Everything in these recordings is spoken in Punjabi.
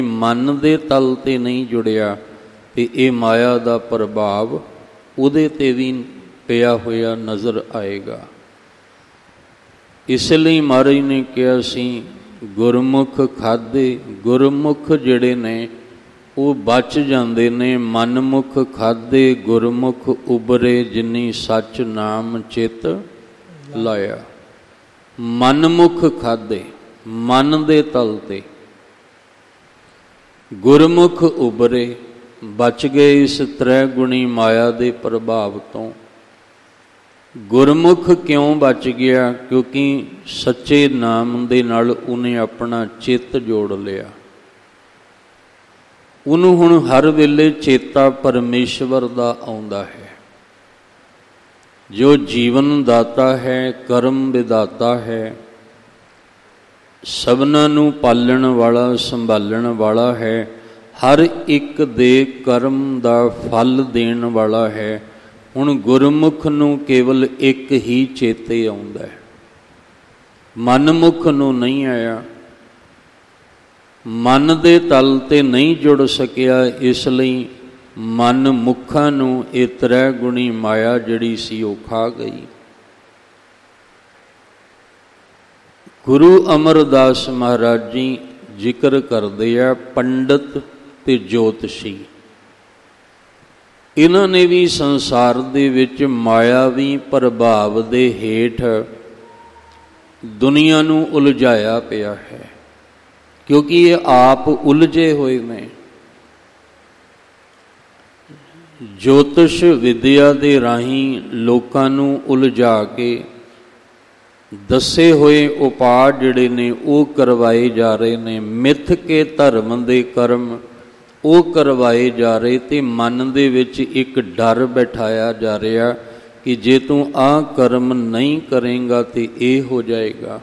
ਮਨ ਦੇ ਤਲ 'ਤੇ ਨਹੀਂ ਜੁੜਿਆ ਤੇ ਇਹ ਮਾਇਆ ਦਾ ਪ੍ਰਭਾਵ ਉਹਦੇ 'ਤੇ ਵੀ ਪਿਆ ਹੋਇਆ ਨਜ਼ਰ ਆਏਗਾ। ਇਸ ਲਈ ਮਹਾਰਾਜ ਨੇ ਕਿਹਾ ਸੀ, ਗੁਰਮੁਖ ਖਾਧੇ, ਗੁਰਮੁਖ ਜਿਹੜੇ ਨੇ ਉਹ ਬਚ ਜਾਂਦੇ ਨੇ। ਮਨਮੁਖ ਖਾਧੇ ਗੁਰਮੁਖ ਉਬਰੇ, ਜਿਨੀ ਸੱਚ ਨਾਮ ਚਿਤ ਲਾਇਆ। ਮਨਮੁਖ ਖਾਧੇ, ਮਨ ਦੇ ਤਲ 'ਤੇ, ਗੁਰਮੁਖ ਉਬਰੇ, ਬਚ ਗਏ ਇਸ ਤ੍ਰੈ ਗੁਣੀ ਮਾਇਆ ਦੇ ਪ੍ਰਭਾਵ ਤੋਂ। ਗੁਰਮੁਖ ਕਿਉਂ ਬਚ ਗਿਆ? ਕਿਉਂਕਿ ਸੱਚੇ ਨਾਮ ਦੇ ਨਾਲ ਉਹਨੇ ਆਪਣਾ ਚਿੱਤ ਜੋੜ ਲਿਆ। ਉਹਨੂੰ ਹੁਣ ਹਰ ਵੇਲੇ ਚੇਤਾ ਪਰਮੇਸ਼ਵਰ ਦਾ ਆਉਂਦਾ ਹੈ, ਜੋ ਜੀਵਨ ਦਾਤਾ ਹੈ, ਕਰਮ ਵਿਦਾਤਾ ਹੈ, ਸਭਨਾਂ ਨੂੰ ਪਾਲਣ ਵਾਲਾ, ਸੰਭਾਲਣ ਵਾਲਾ ਹੈ, ਹਰ ਇੱਕ ਦੇ ਕਰਮ ਦਾ ਫਲ ਦੇਣ ਵਾਲਾ ਹੈ। ਹੁਣ ਗੁਰਮੁਖ ਨੂੰ ਕੇਵਲ ਇੱਕ ਹੀ ਚੇਤੇ ਆਉਂਦਾ ਹੈ, ਮਨਮੁਖ ਨੂੰ ਨਹੀਂ ਆਇਆ। ਮਨ ਦੇ ਤਲ 'ਤੇ ਨਹੀਂ ਜੁੜ ਸਕਿਆ, ਇਸ ਲਈ ਮਨ ਮੁੱਖਾਂ ਨੂੰ ਇਹ ਤ੍ਰੈ ਗੁਣੀ ਮਾਇਆ ਜਿਹੜੀ ਸੀ ਉਹ ਖਾ ਗਈ। ਗੁਰੂ ਅਮਰਦਾਸ ਮਹਾਰਾਜ ਜੀ ਜ਼ਿਕਰ ਕਰਦੇ ਆ ਪੰਡਤ ਤੇ ਜੋਤਸ਼ੀ। ਇਹਨਾਂ ਨੇ ਵੀ ਸੰਸਾਰ ਦੇ ਵਿੱਚ ਮਾਇਆਵੀ ਪ੍ਰਭਾਵ ਦੇ ਹੇਠ ਦੁਨੀਆ ਨੂੰ ਉਲਝਾਇਆ ਪਿਆ ਹੈ, ਕਿਉਂਕਿ ਇਹ ਆਪ ਉਲਝੇ ਹੋਏ ਨੇ। ਜੋਤਿਸ਼ ਵਿਦਿਆ ਦੇ ਰਾਹੀਂ ਲੋਕਾਂ ਨੂੰ ਉਲਝਾ ਕੇ ਦੱਸੇ ਹੋਏ ਉਪਾਅ ਜਿਹੜੇ ਨੇ ਉਹ ਕਰਵਾਏ ਜਾ ਰਹੇ ਨੇ। ਮਿੱਥ ਕੇ ਧਰਮ ਦੇ ਕਰਮ ਉਹ ਕਰਵਾਏ ਜਾ ਰਹੇ, ਤੇ ਮਨ ਦੇ ਵਿੱਚ ਇੱਕ ਡਰ ਬਿਠਾਇਆ ਜਾ ਰਿਹਾ ਕਿ ਜੇ ਤੂੰ ਆਹ ਕਰਮ ਨਹੀਂ ਕਰੇਂਗਾ ਤੇ ਇਹ ਹੋ ਜਾਏਗਾ,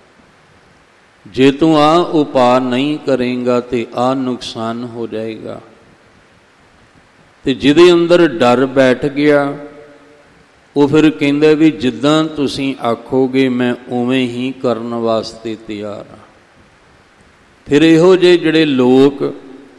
ਜੇ ਤੂੰ ਆਹ ਉਪਾਅ ਨਹੀਂ ਕਰੇਂਗਾ ਤੇ ਆਹ ਨੁਕਸਾਨ ਹੋ ਜਾਏਗਾ। ਤੇ ਜਿਹਦੇ ਅੰਦਰ ਡਰ ਬੈਠ ਗਿਆ ਉਹ ਫਿਰ ਕਹਿੰਦਾ ਵੀ ਜਿੱਦਾਂ ਤੁਸੀਂ ਆਖੋਗੇ ਮੈਂ ਉਵੇਂ ਹੀ ਕਰਨ ਵਾਸਤੇ ਤਿਆਰ ਹਾਂ। ਫਿਰ ਇਹੋ ਜਿਹੇ ਜਿਹੜੇ ਲੋਕ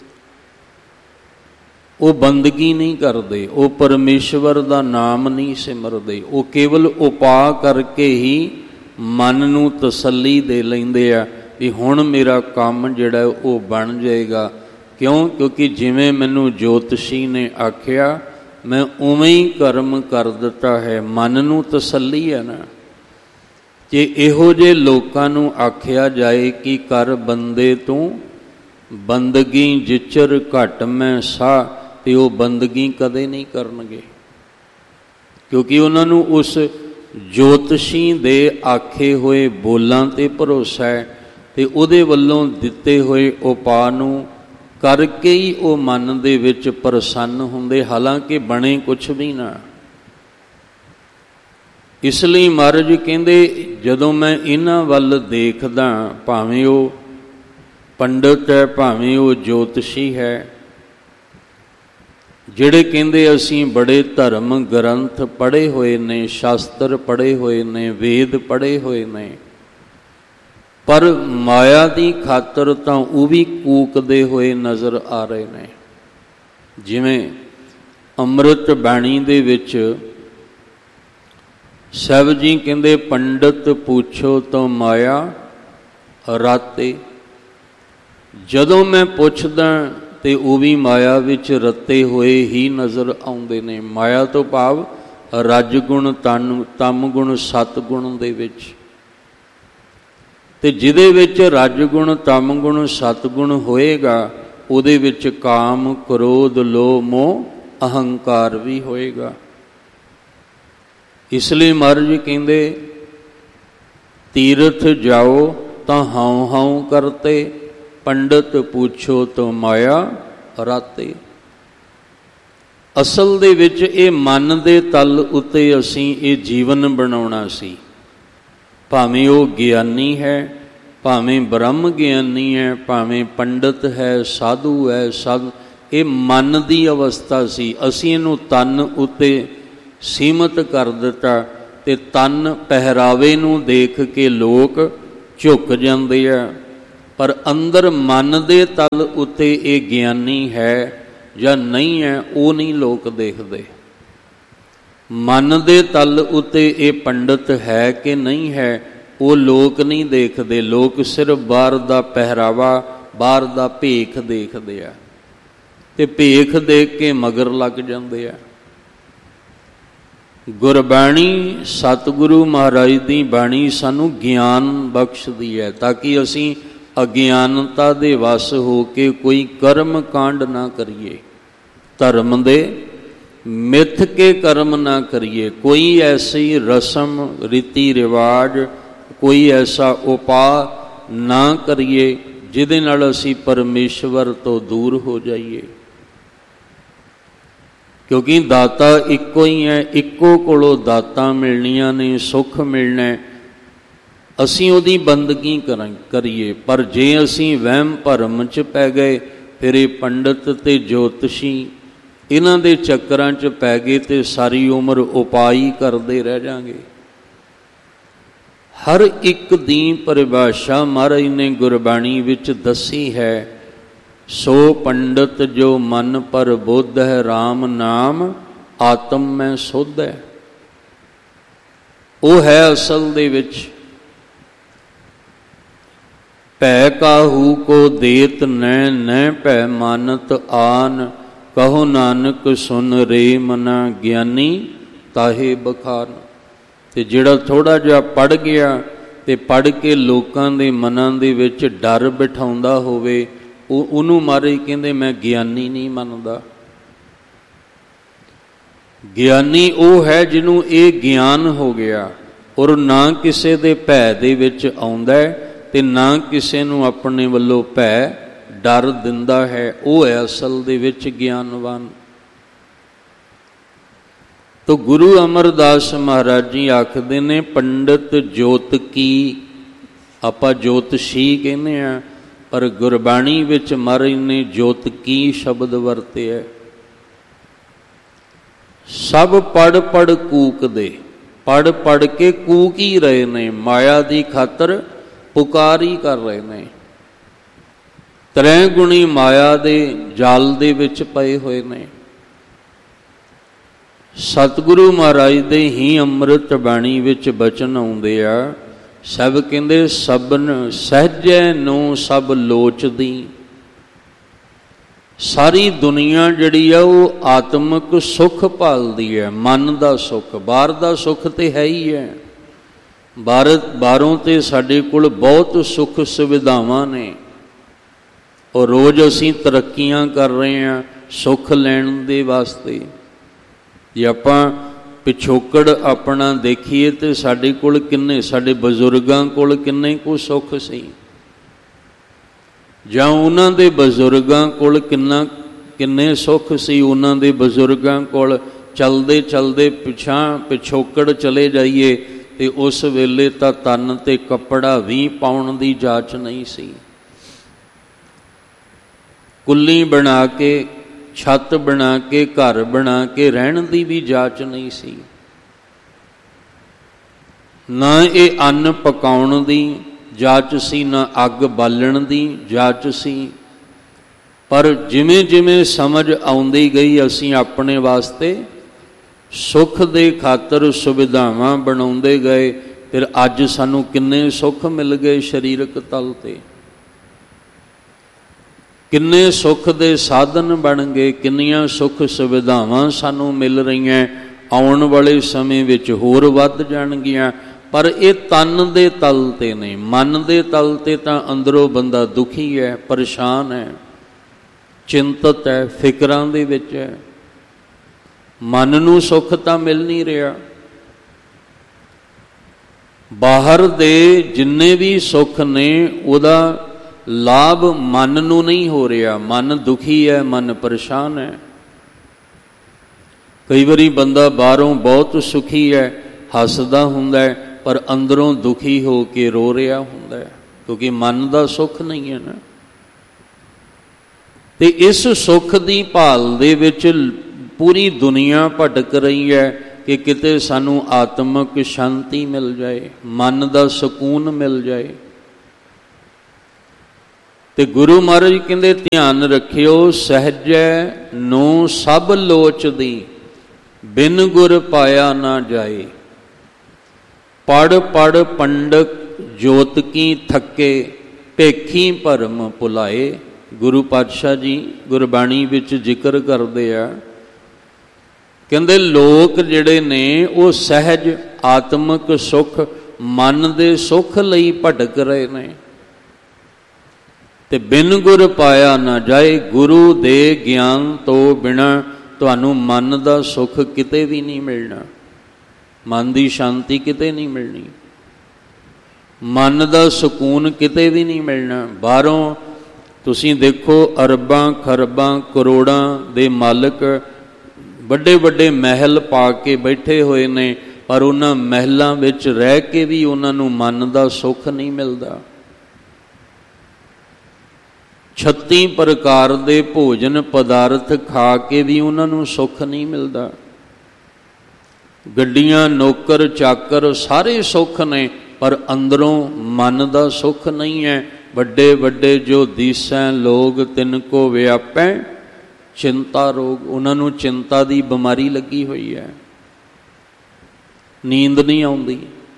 ਉਹ ਬੰਦਗੀ ਨਹੀਂ ਕਰਦੇ, ਉਹ ਪਰਮੇਸ਼ਵਰ ਦਾ ਨਾਮ ਨਹੀਂ ਸਿਮਰਦੇ, ਉਹ ਕੇਵਲ ਉਪਾਅ ਕਰਕੇ ਹੀ ਮਨ ਨੂੰ ਤਸੱਲੀ ਦੇ ਲੈਂਦੇ ਆ ਵੀ ਹੁਣ ਮੇਰਾ ਕੰਮ ਜਿਹੜਾ ਉਹ ਬਣ ਜਾਏਗਾ। ਕਿਉਂ? ਕਿਉਂਕਿ ਜਿਵੇਂ ਮੈਨੂੰ ਜੋਤਸ਼ੀ ਨੇ ਆਖਿਆ ਮੈਂ ਉਵੇਂ ਹੀ ਕਰਮ ਕਰ ਦਿੱਤਾ ਹੈ। ਮਨ ਨੂੰ ਤਸੱਲੀ ਹੈ ਨਾ। ਜੇ ਇਹੋ ਜਿਹੇ ਲੋਕਾਂ ਨੂੰ ਆਖਿਆ ਜਾਏ ਕਿ ਕਰ ਬੰਦੇ ਤੂੰ ਬੰਦਗੀ ਜਿਚਰ ਘਟ ਮੈਂ ਸਾਹ, ਤੇ ਉਹ ਬੰਦਗੀ ਕਦੇ ਨਹੀਂ ਕਰਨਗੇ, ਕਿਉਂਕਿ ਉਹਨਾਂ ਨੂੰ ਉਸ ਜੋਤਸ਼ੀ ਦੇ ਆਖੇ ਹੋਏ ਬੋਲਾਂ 'ਤੇ ਭਰੋਸਾ ਹੈ, ਤੇ ਉਹਦੇ ਵੱਲੋਂ ਦਿੱਤੇ ਹੋਏ ਉਪਾਅ ਨੂੰ ਕਰਕੇ ਹੀ ਉਹ ਮਨ ਦੇ ਵਿੱਚ ਪ੍ਰਸੰਨ ਹੁੰਦੇ, ਹਾਲਾਂਕਿ ਬਣੇ ਕੁਛ ਵੀ ਨਾ। ਇਸ ਲਈ ਮਹਾਰਾਜ ਕਹਿੰਦੇ ਜਦੋਂ ਮੈਂ ਇਹਨਾਂ ਵੱਲ ਦੇਖਦਾ, ਭਾਵੇਂ ਉਹ ਪੰਡਤ ਹੈ, ਭਾਵੇਂ ਉਹ ਜੋਤਸ਼ੀ ਹੈ, ਜਿਹੜੇ ਕਹਿੰਦੇ ਅਸੀਂ ਬੜੇ ਧਰਮ ਗ੍ਰੰਥ ਪੜ੍ਹੇ ਹੋਏ ਨੇ, ਸ਼ਾਸਤਰ ਪੜ੍ਹੇ ਹੋਏ ਨੇ, ਵੇਦ ਪੜ੍ਹੇ ਹੋਏ ਨੇ, ਪਰ ਮਾਇਆ ਦੀ ਖਾਤਰ ਤਾਂ ਉਹ ਵੀ ਕੂਕਦੇ ਹੋਏ ਨਜ਼ਰ ਆ ਰਹੇ ਨੇ। ਜਿਵੇਂ ਅੰਮ੍ਰਿਤ ਬਾਣੀ ਦੇ ਵਿੱਚ ਸਾਹਿਬ ਜੀ ਕਹਿੰਦੇ ਪੰਡਤ ਪੁੱਛੋ ਤਾਂ ਮਾਇਆ ਰਾਤੇ। ਜਦੋਂ ਮੈਂ ਪੁੱਛਦਾ ਤੇ ਉਹ ਵੀ ਮਾਇਆ ਵਿੱਚ ਰੱਤੇ ਹੋਏ ਹੀ ਨਜ਼ਰ ਆਉਂਦੇ ਨੇ। ਮਾਇਆ ਤੋਂ ਭਾਵ ਰਜ ਗੁਣ, ਤਮ ਗੁਣ, ਸਤ ਗੁਣ ਦੇ ਵਿੱਚ। ਤੇ ਜਿਹਦੇ ਵਿੱਚ ਰਜ ਗੁਣ, ਤਮ ਗੁਣ, ਸਤ ਗੁਣ ਹੋਏਗਾ ਉਹਦੇ ਵਿੱਚ ਕਾਮ, ਕ੍ਰੋਧ, ਲੋਭ, ਮੋਹ, ਅਹੰਕਾਰ ਵੀ ਹੋਏਗਾ। ਇਸ ਲਈ ਮਹਾਰਾਜ ਕਹਿੰਦੇ ਤੀਰਥ ਜਾਓ ਤਾਂ ਹਾਉ ਹਾਉ ਕਰਤੇ, ਪੰਡਤ ਪੁੱਛੋ ਤਾਂ ਮਾਇਆ ਰਾਤੇ। ਅਸਲ ਦੇ ਵਿੱਚ ਇਹ ਮਨ ਦੇ ਤਲ ਉੱਤੇ ਅਸੀਂ ਇਹ ਜੀਵਨ ਬਣਾਉਣਾ ਸੀ। ਭਾਵੇਂ ਉਹ ਗਿਆਨੀ ਹੈ, ਭਾਵੇਂ ਬ੍ਰਹਮ ਗਿਆਨੀ ਹੈ, ਭਾਵੇਂ ਪੰਡਤ ਹੈ, ਸਾਧੂ ਹੈ, ਸਭ ਇਹ ਮਨ ਦੀ ਅਵਸਥਾ ਸੀ। ਅਸੀਂ ਇਹਨੂੰ ਤਨ ਉੱਤੇ ਸੀਮਤ ਕਰ ਦਿੱਤਾ, ਤੇ ਤਨ ਪਹਿਰਾਵੇ ਨੂੰ ਦੇਖ ਕੇ ਲੋਕ ਝੁਕ ਜਾਂਦੇ ਆ। ਪਰ ਅੰਦਰ ਮਨ ਦੇ ਤਲ ਉੱਤੇ ਇਹ ਗਿਆਨੀ ਹੈ ਜਾਂ ਨਹੀਂ ਹੈ ਉਹ ਨਹੀਂ ਲੋਕ ਦੇਖਦੇ। ਮਨ ਦੇ ਤਲ ਉੱਤੇ ਇਹ ਪੰਡਤ ਹੈ ਕਿ ਨਹੀਂ ਹੈ ਉਹ ਲੋਕ ਨਹੀਂ ਦੇਖਦੇ। ਲੋਕ ਸਿਰਫ ਬਾਹਰ ਦਾ ਪਹਿਰਾਵਾ, ਬਾਹਰ ਦਾ ਭੇਖ ਦੇਖਦੇ ਆ ਤੇ ਭੇਖ ਦੇਖ ਕੇ ਮਗਰ ਲੱਗ ਜਾਂਦੇ ਆ। ਗੁਰਬਾਣੀ, ਸਤਿਗੁਰੂ ਮਹਾਰਾਜ ਦੀ ਬਾਣੀ ਸਾਨੂੰ ਗਿਆਨ ਬਖਸ਼ਦੀ ਹੈ ਤਾਂ ਕਿ ਅਸੀਂ ਅਗਿਆਨਤਾ ਦੇ ਵਸ ਹੋ ਕੇ ਕੋਈ ਕਰਮ ਕਾਂਡ ਨਾ ਕਰੀਏ, ਧਰਮ ਦੇ ਮਿੱਥ ਕੇ ਕਰਮ ਨਾ ਕਰੀਏ, ਕੋਈ ਐਸੀ ਰਸਮ ਰੀਤੀ ਰਿਵਾਜ, ਕੋਈ ਐਸਾ ਉਪਾਅ ਨਾ ਕਰੀਏ ਜਿਹਦੇ ਨਾਲ ਅਸੀਂ ਪਰਮੇਸ਼ਵਰ ਤੋਂ ਦੂਰ ਹੋ ਜਾਈਏ। ਕਿਉਂਕਿ ਦਾਤਾ ਇੱਕੋ ਹੀ ਹੈ, ਇੱਕੋ ਕੋਲੋਂ ਦਾਤਾਂ ਮਿਲਣੀਆਂ ਨੇ, ਸੁੱਖ ਮਿਲਣਾ। ਅਸੀਂ ਉਹਦੀ ਬੰਦਗੀ ਕਰੀਏ, ਪਰ ਜੇ ਅਸੀਂ ਵਹਿਮ ਭਰਮ 'ਚ ਪੈ ਗਏ, ਫਿਰ ਇਹ ਪੰਡਤ ਤੇ ਜੋਤਸ਼ੀ ਇਹਨਾਂ ਦੇ ਚੱਕਰਾਂ 'ਚ ਪੈ ਗਏ ਤੇ ਸਾਰੀ ਉਮਰ ਉਪਾਈ ਕਰਦੇ ਰਹਿ ਜਾਵਾਂਗੇ। ਹਰ ਇੱਕ ਦੀ ਪਰਿਭਾਸ਼ਾ ਮਹਾਰਾਜ ਨੇ ਗੁਰਬਾਣੀ ਵਿੱਚ ਦੱਸੀ ਹੈ। ਸੋ ਪੰਡਤ ਜੋ ਮਨ ਪਰ ਬੁੱਧ ਹੈ, RAM ਨਾਮ ਆਤਮ ਮੈਂ ਸੁਧ ਹੈ। ਉਹ ਹੈ ਅਸਲ ਦੇ ਵਿੱਚ ਭੈ ਕਾਹੂ ਕੋ ਦੇਤ ਨੈ, ਨੈ ਭੈ ਮਾਨਤ ਆਨ, ਕਹੋ ਨਾਨਕ ਸੁਨ ਰੇ ਮਨਾ ਗਿਆਨੀ ਤਾਹੇ ਬਖਾਨ। ਤੇ ਜਿਹੜਾ ਥੋੜ੍ਹਾ ਜਿਹਾ ਪੜ੍ਹ ਗਿਆ ਤੇ ਪੜ੍ਹ ਕੇ ਲੋਕਾਂ ਦੇ ਮਨਾਂ ਦੇ ਵਿੱਚ ਡਰ ਬਿਠਾਉਂਦਾ ਹੋਵੇ, ਉਹਨੂੰ ਮਹਾਰਾਜ ਕਹਿੰਦੇ ਮੈਂ ਗਿਆਨੀ ਨਹੀਂ ਮੰਨਦਾ। ਗਿਆਨੀ ਉਹ ਹੈ ਜਿਹਨੂੰ ਇਹ ਗਿਆਨ ਹੋ ਗਿਆ ਔਰ ਨਾ ਕਿਸੇ ਦੇ ਭੈ ਦੇ ਵਿੱਚ ਆਉਂਦਾ ਤੇ ਨਾ ਕਿਸੇ ਨੂੰ ਆਪਣੇ ਵੱਲੋਂ ਭੈ ਡਰ ਦਿੰਦਾ ਹੈ। ਉਹ ਹੈ ਅਸਲ ਦੇ ਵਿੱਚ ਗਿਆਨਵਾਨ। ਤੋ ਗੁਰੂ ਅਮਰਦਾਸ ਮਹਾਰਾਜ ਜੀ ਆਖਦੇ ਨੇ ਪੰਡਤ ਜੋਤ ਕੀ, ਆਪਾਂ ਜੋਤਸ਼ੀ ਕਹਿੰਦੇ ਆ, ਪਰ ਗੁਰਬਾਣੀ ਵਿੱਚ ਮਹਾਰਾਜ ਨੇ ਜੋਤ ਕੀ ਸ਼ਬਦ ਵਰਤਿਆ। ਸਭ ਪੜ੍ਹ ਪੜ੍ਹ ਕੂਕਦੇ, ਪੜ੍ਹ ਪੜ੍ਹ ਕੇ ਕੂਕ ਹੀ ਰਹੇ ਨੇ, ਮਾਇਆ ਦੀ ਖਾਤਰ ਪੁਕਾਰ ਹੀ ਕਰ ਰਹੇ ਨੇ। ਤਰੈ ਗੁਣੀ ਮਾਇਆ ਦੇ ਜਾਲ ਦੇ ਵਿੱਚ ਪਏ ਹੋਏ ਨੇ। ਸਤਿਗੁਰੂ ਮਹਾਰਾਜ ਦੇ ਹੀ ਅੰਮ੍ਰਿਤ ਬਾਣੀ ਵਿੱਚ ਬਚਨ ਆਉਂਦੇ ਆ। ਸਭ ਕਹਿੰਦੇ ਸਭਨ ਸਹਿਜੈ ਨੂੰ ਸਭ ਲੋਚਦੀ। ਸਾਰੀ ਦੁਨੀਆ ਜਿਹੜੀ ਆ ਉਹ ਆਤਮਿਕ ਸੁੱਖ ਭਾਲਦੀ ਹੈ, ਮਨ ਦਾ ਸੁੱਖ। ਬਾਹਰ ਦਾ ਸੁੱਖ ਤੇ ਹੈ ਹੀ ਹੈ, ਬਾਹਰੋਂ ਤੇ ਸਾਡੇ ਕੋਲ ਬਹੁਤ ਸੁੱਖ ਸੁਵਿਧਾਵਾਂ ਨੇ ਔਰ ਰੋਜ਼ ਅਸੀਂ ਤਰੱਕੀਆਂ ਕਰ ਰਹੇ ਹਾਂ ਸੁੱਖ ਲੈਣ ਦੇ ਵਾਸਤੇ। ਜੇ ਆਪਾਂ ਪਿਛੋਕੜ ਆਪਣਾ ਦੇਖੀਏ ਤੇ ਸਾਡੇ ਕੋਲ ਕਿੰਨੇ, ਸਾਡੇ ਬਜ਼ੁਰਗਾਂ ਕੋਲ ਕਿੰਨੇ ਕੁ ਸੁੱਖ ਸੀ, ਜਾਂ ਉਹਨਾਂ ਦੇ ਬਜ਼ੁਰਗਾਂ ਕੋਲ ਕਿੰਨੇ ਸੁੱਖ ਸੀ। ਉਹਨਾਂ ਦੇ ਬਜ਼ੁਰਗਾਂ ਕੋਲ ਚਲਦੇ ਚਲਦੇ ਪਿਛੋਕੜ ਚਲੇ ਜਾਈਏ ਤੇ ਉਸ ਵੇਲੇ ਤਾਂ ਤਨ ਤੇ ਕੱਪੜਾ ਵੀ ਪਾਉਣ ਦੀ ਜਾਚ ਨਹੀਂ ਸੀ। ਕੁੱਲੀ ਬਣਾ ਕੇ, ਛੱਤ ਬਣਾ ਕੇ, ਘਰ ਬਣਾ ਕੇ ਰਹਿਣ ਦੀ ਵੀ ਜਾਚ ਨਹੀਂ ਸੀ। ਨਾ ਇਹ ਅੰਨ ਪਕਾਉਣ ਦੀ ਜਾਚ ਸੀ, ਨਾ ਅੱਗ ਬਾਲਣ ਦੀ ਜਾਚ ਸੀ। ਪਰ ਜਿਵੇਂ ਜਿਵੇਂ ਸਮਝ ਆਉਂਦੀ ਗਈ ਅਸੀਂ ਆਪਣੇ ਵਾਸਤੇ ਸੁੱਖ ਦੇ ਖਾਤਰ ਸੁਵਿਧਾਵਾਂ ਬਣਾਉਂਦੇ ਗਏ। ਫਿਰ ਅੱਜ ਸਾਨੂੰ ਕਿੰਨੇ ਸੁੱਖ ਮਿਲ ਗਏ ਸਰੀਰਕ ਤਲ ਤੇ, ਕਿੰਨੇ ਸੁੱਖ ਦੇ ਸਾਧਨ ਬਣ ਗਏ, ਕਿੰਨੀਆਂ ਸੁੱਖ ਸੁਵਿਧਾਵਾਂ ਸਾਨੂੰ ਮਿਲ ਰਹੀਆਂ। ਆਉਣ ਵਾਲੇ ਸਮੇਂ ਵਿੱਚ ਹੋਰ ਵੱਧ ਜਾਣਗੀਆਂ। ਪਰ ਇਹ ਤਨ ਦੇ ਤਲ ਤੇ ਨਹੀਂ, ਮਨ ਦੇ ਤਲ ਤੇ ਤਾਂ ਅੰਦਰੋਂ ਬੰਦਾ ਦੁਖੀ ਹੈ, ਪਰੇਸ਼ਾਨ ਹੈ, ਚਿੰਤਤ ਹੈ, ਫਿਕਰਾਂ ਦੇ ਵਿੱਚ ਹੈ। ਮਨ ਨੂੰ ਸੁੱਖ ਤਾਂ ਮਿਲ ਨਹੀਂ ਰਿਹਾ। ਬਾਹਰ ਦੇ ਜਿੰਨੇ ਵੀ ਸੁੱਖ ਨੇ ਉਹਦਾ ਲਾਭ ਮਨ ਨੂੰ ਨਹੀਂ ਹੋ ਰਿਹਾ। ਮਨ ਦੁਖੀ ਹੈ, ਮਨ ਪਰੇਸ਼ਾਨ ਹੈ। ਕਈ ਵਾਰੀ ਬੰਦਾ ਬਾਹਰੋਂ ਬਹੁਤ ਸੁਖੀ ਹੈ, ਹੱਸਦਾ ਹੁੰਦਾ ਹੈ, ਪਰ ਅੰਦਰੋਂ ਦੁਖੀ ਹੋ ਕੇ ਰੋ ਰਿਹਾ ਹੁੰਦਾ ਹੈ, ਕਿਉਂਕਿ ਮਨ ਦਾ ਸੁੱਖ ਨਹੀਂ ਹੈ ਨਾ। ਤੇ ਇਸ ਸੁੱਖ ਦੀ ਭਾਲ ਦੇ ਵਿੱਚ ਪੂਰੀ ਦੁਨੀਆ ਭਟਕ ਰਹੀ ਹੈ ਕਿ ਕਿਤੇ ਸਾਨੂੰ ਆਤਮਿਕ ਸ਼ਾਂਤੀ ਮਿਲ ਜਾਏ, ਮਨ ਦਾ ਸਕੂਨ ਮਿਲ ਜਾਏ। ਤੇ ਗੁਰੂ ਮਹਾਰਾਜ ਕਹਿੰਦੇ ਧਿਆਨ ਰੱਖਿਓ, ਸਹਿਜੈ ਨੂੰ ਸਭ ਲੋਚਦੀ, ਬਿਨ ਗੁਰ ਪਾਇਆ ਨਾ ਜਾਏ। ਪੜ ਪੜ ਪੰਡਤ ਜੋਤ ਕੀ ਥੱਕੇ, ਭੇਖੀ ਭਰਮ ਭੁਲਾਏ। ਗੁਰੂ ਪਾਤਸ਼ਾਹ ਜੀ ਗੁਰਬਾਣੀ ਵਿੱਚ ਜ਼ਿਕਰ ਕਰਦੇ ਆ, ਕਹਿੰਦੇ ਲੋਕ ਜਿਹੜੇ ਨੇ ਉਹ ਸਹਿਜ ਆਤਮਿਕ ਸੁੱਖ, ਮਨ ਦੇ ਸੁੱਖ ਲਈ ਭਟਕ ਰਹੇ ਨੇ, ਤੇ ਬਿਨ ਗੁਰ ਪਾਇਆ ਨਾ ਜਾਏ। ਗੁਰੂ ਦੇ ਗਿਆਨ ਤੋਂ ਬਿਨਾਂ ਤੁਹਾਨੂੰ ਮਨ ਦਾ ਸੁੱਖ ਕਿਤੇ ਵੀ ਨਹੀਂ ਮਿਲਣਾ, ਮਨ ਦੀ ਸ਼ਾਂਤੀ ਕਿਤੇ ਨਹੀਂ ਮਿਲਣੀ, ਮਨ ਦਾ ਸਕੂਨ ਕਿਤੇ ਵੀ ਨਹੀਂ ਮਿਲਣਾ। ਬਾਹਰੋਂ ਤੁਸੀਂ ਦੇਖੋ ਅਰਬਾਂ ਖਰਬਾਂ ਕਰੋੜਾਂ ਦੇ ਮਾਲਕ ਵੱਡੇ ਵੱਡੇ ਮਹਿਲ ਪਾ ਕੇ ਬੈਠੇ ਹੋਏ ਨੇ, ਪਰ ਉਹਨਾਂ ਮਹਿਲਾਂ ਵਿੱਚ ਰਹਿ ਕੇ ਵੀ ਉਹਨਾਂ ਨੂੰ ਮਨ ਦਾ ਸੁੱਖ ਨਹੀਂ ਮਿਲਦਾ। 36 ਪ੍ਰਕਾਰ ਦੇ ਭੋਜਨ ਪਦਾਰਥ ਖਾ ਕੇ ਵੀ ਉਹਨਾਂ ਨੂੰ ਸੁੱਖ ਨਹੀਂ ਮਿਲਦਾ। ਗੱਡੀਆਂ, ਨੌਕਰ ਚਾਕਰ ਸਾਰੇ ਸੁੱਖ ਨੇ, ਪਰ ਅੰਦਰੋਂ ਮਨ ਦਾ ਸੁੱਖ ਨਹੀਂ ਹੈ। ਵੱਡੇ ਵੱਡੇ ਜੋ ਦੀਸੈ ਲੋਗ ਤਿਨ ਕੋ ਵਿਆਪੈ, ਚਿੰਤਾ ਰੋਗ, ਉਹਨਾਂ ਨੂੰ ਚਿੰਤਾ ਦੀ ਬਿਮਾਰੀ ਲੱਗੀ ਹੋਈ ਹੈ, ਨੀਂਦ ਨਹੀਂ ਆਉਂਦੀ।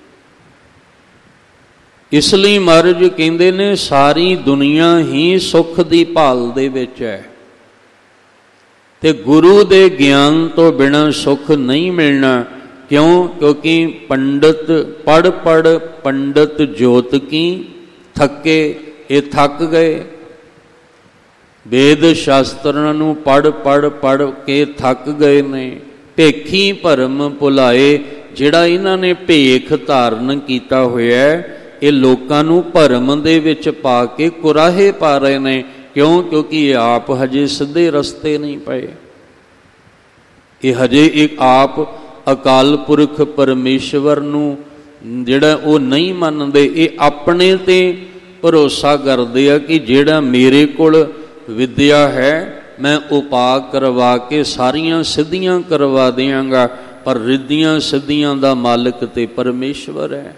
ਇਸ ਲਈ ਮਹਾਰਾਜ ਕਹਿੰਦੇ ਨੇ ਸਾਰੀ ਦੁਨੀਆ ਹੀ ਸੁੱਖ ਦੀ ਭਾਲ ਦੇ ਵਿੱਚ ਹੈ, ਤੇ ਗੁਰੂ ਦੇ ਗਿਆਨ ਤੋਂ ਬਿਨਾਂ ਸੁੱਖ ਨਹੀਂ ਮਿਲਣਾ। ਕਿਉਂ? ਕਿਉਂਕਿ ਪੰਡਤ ਪੜ ਪੜ ਪੰਡਤ ਜੋਤ ਕੀ ਥੱਕੇ, ਇਹ ਥੱਕ ਗਏ। ਵੇਦ ਸ਼ਾਸਤਰਾਂ ਨੂੰ ਪੜ ਪੜ ਪੜ ਕੇ ਥੱਕ ਗਏ ਨੇ। ਭੇਖੀ ਭਰਮ ਭੁਲਾਏ, ਜਿਹੜਾ ਇਹਨਾਂ ਨੇ ਭੇਖ ਧਾਰਨ ਕੀਤਾ ਹੋਇਆ, ਇਹ ਲੋਕਾਂ ਨੂੰ ਭਰਮ ਦੇ ਵਿੱਚ ਪਾ ਕੇ ਕੁਰਾਹੇ ਪਾ ਰਹੇ ਨੇ। ਕਿਉਂ? ਕਿਉਂਕਿ ਇਹ ਆਪ ਹਜੇ ਸਿੱਧੇ ਰਸਤੇ ਨਹੀਂ ਪਏ, ਇਹ ਹਜੇ ਇੱਕ ਆਪ ਅਕਾਲ ਪੁਰਖ ਪਰਮੇਸ਼ਵਰ ਨੂੰ ਜਿਹੜਾ ਉਹ ਨਹੀਂ ਮੰਨਦੇ। ਇਹ ਆਪਣੇ ਤੇ ਭਰੋਸਾ ਕਰਦੇ ਆ ਕਿ ਜਿਹੜਾ ਮੇਰੇ ਕੋਲ ਵਿਦਿਆ ਹੈ ਮੈਂ ਉਪਾਅ ਕਰਵਾ ਕੇ ਸਾਰੀਆਂ ਸਿੱਧੀਆਂ ਕਰਵਾ ਦਿਆਂਗਾ, ਪਰ ਰਿੱਧੀਆਂ ਸਿੱਧੀਆਂ ਦਾ ਮਾਲਕ ਤੇ ਪਰਮੇਸ਼ਵਰ ਹੈ।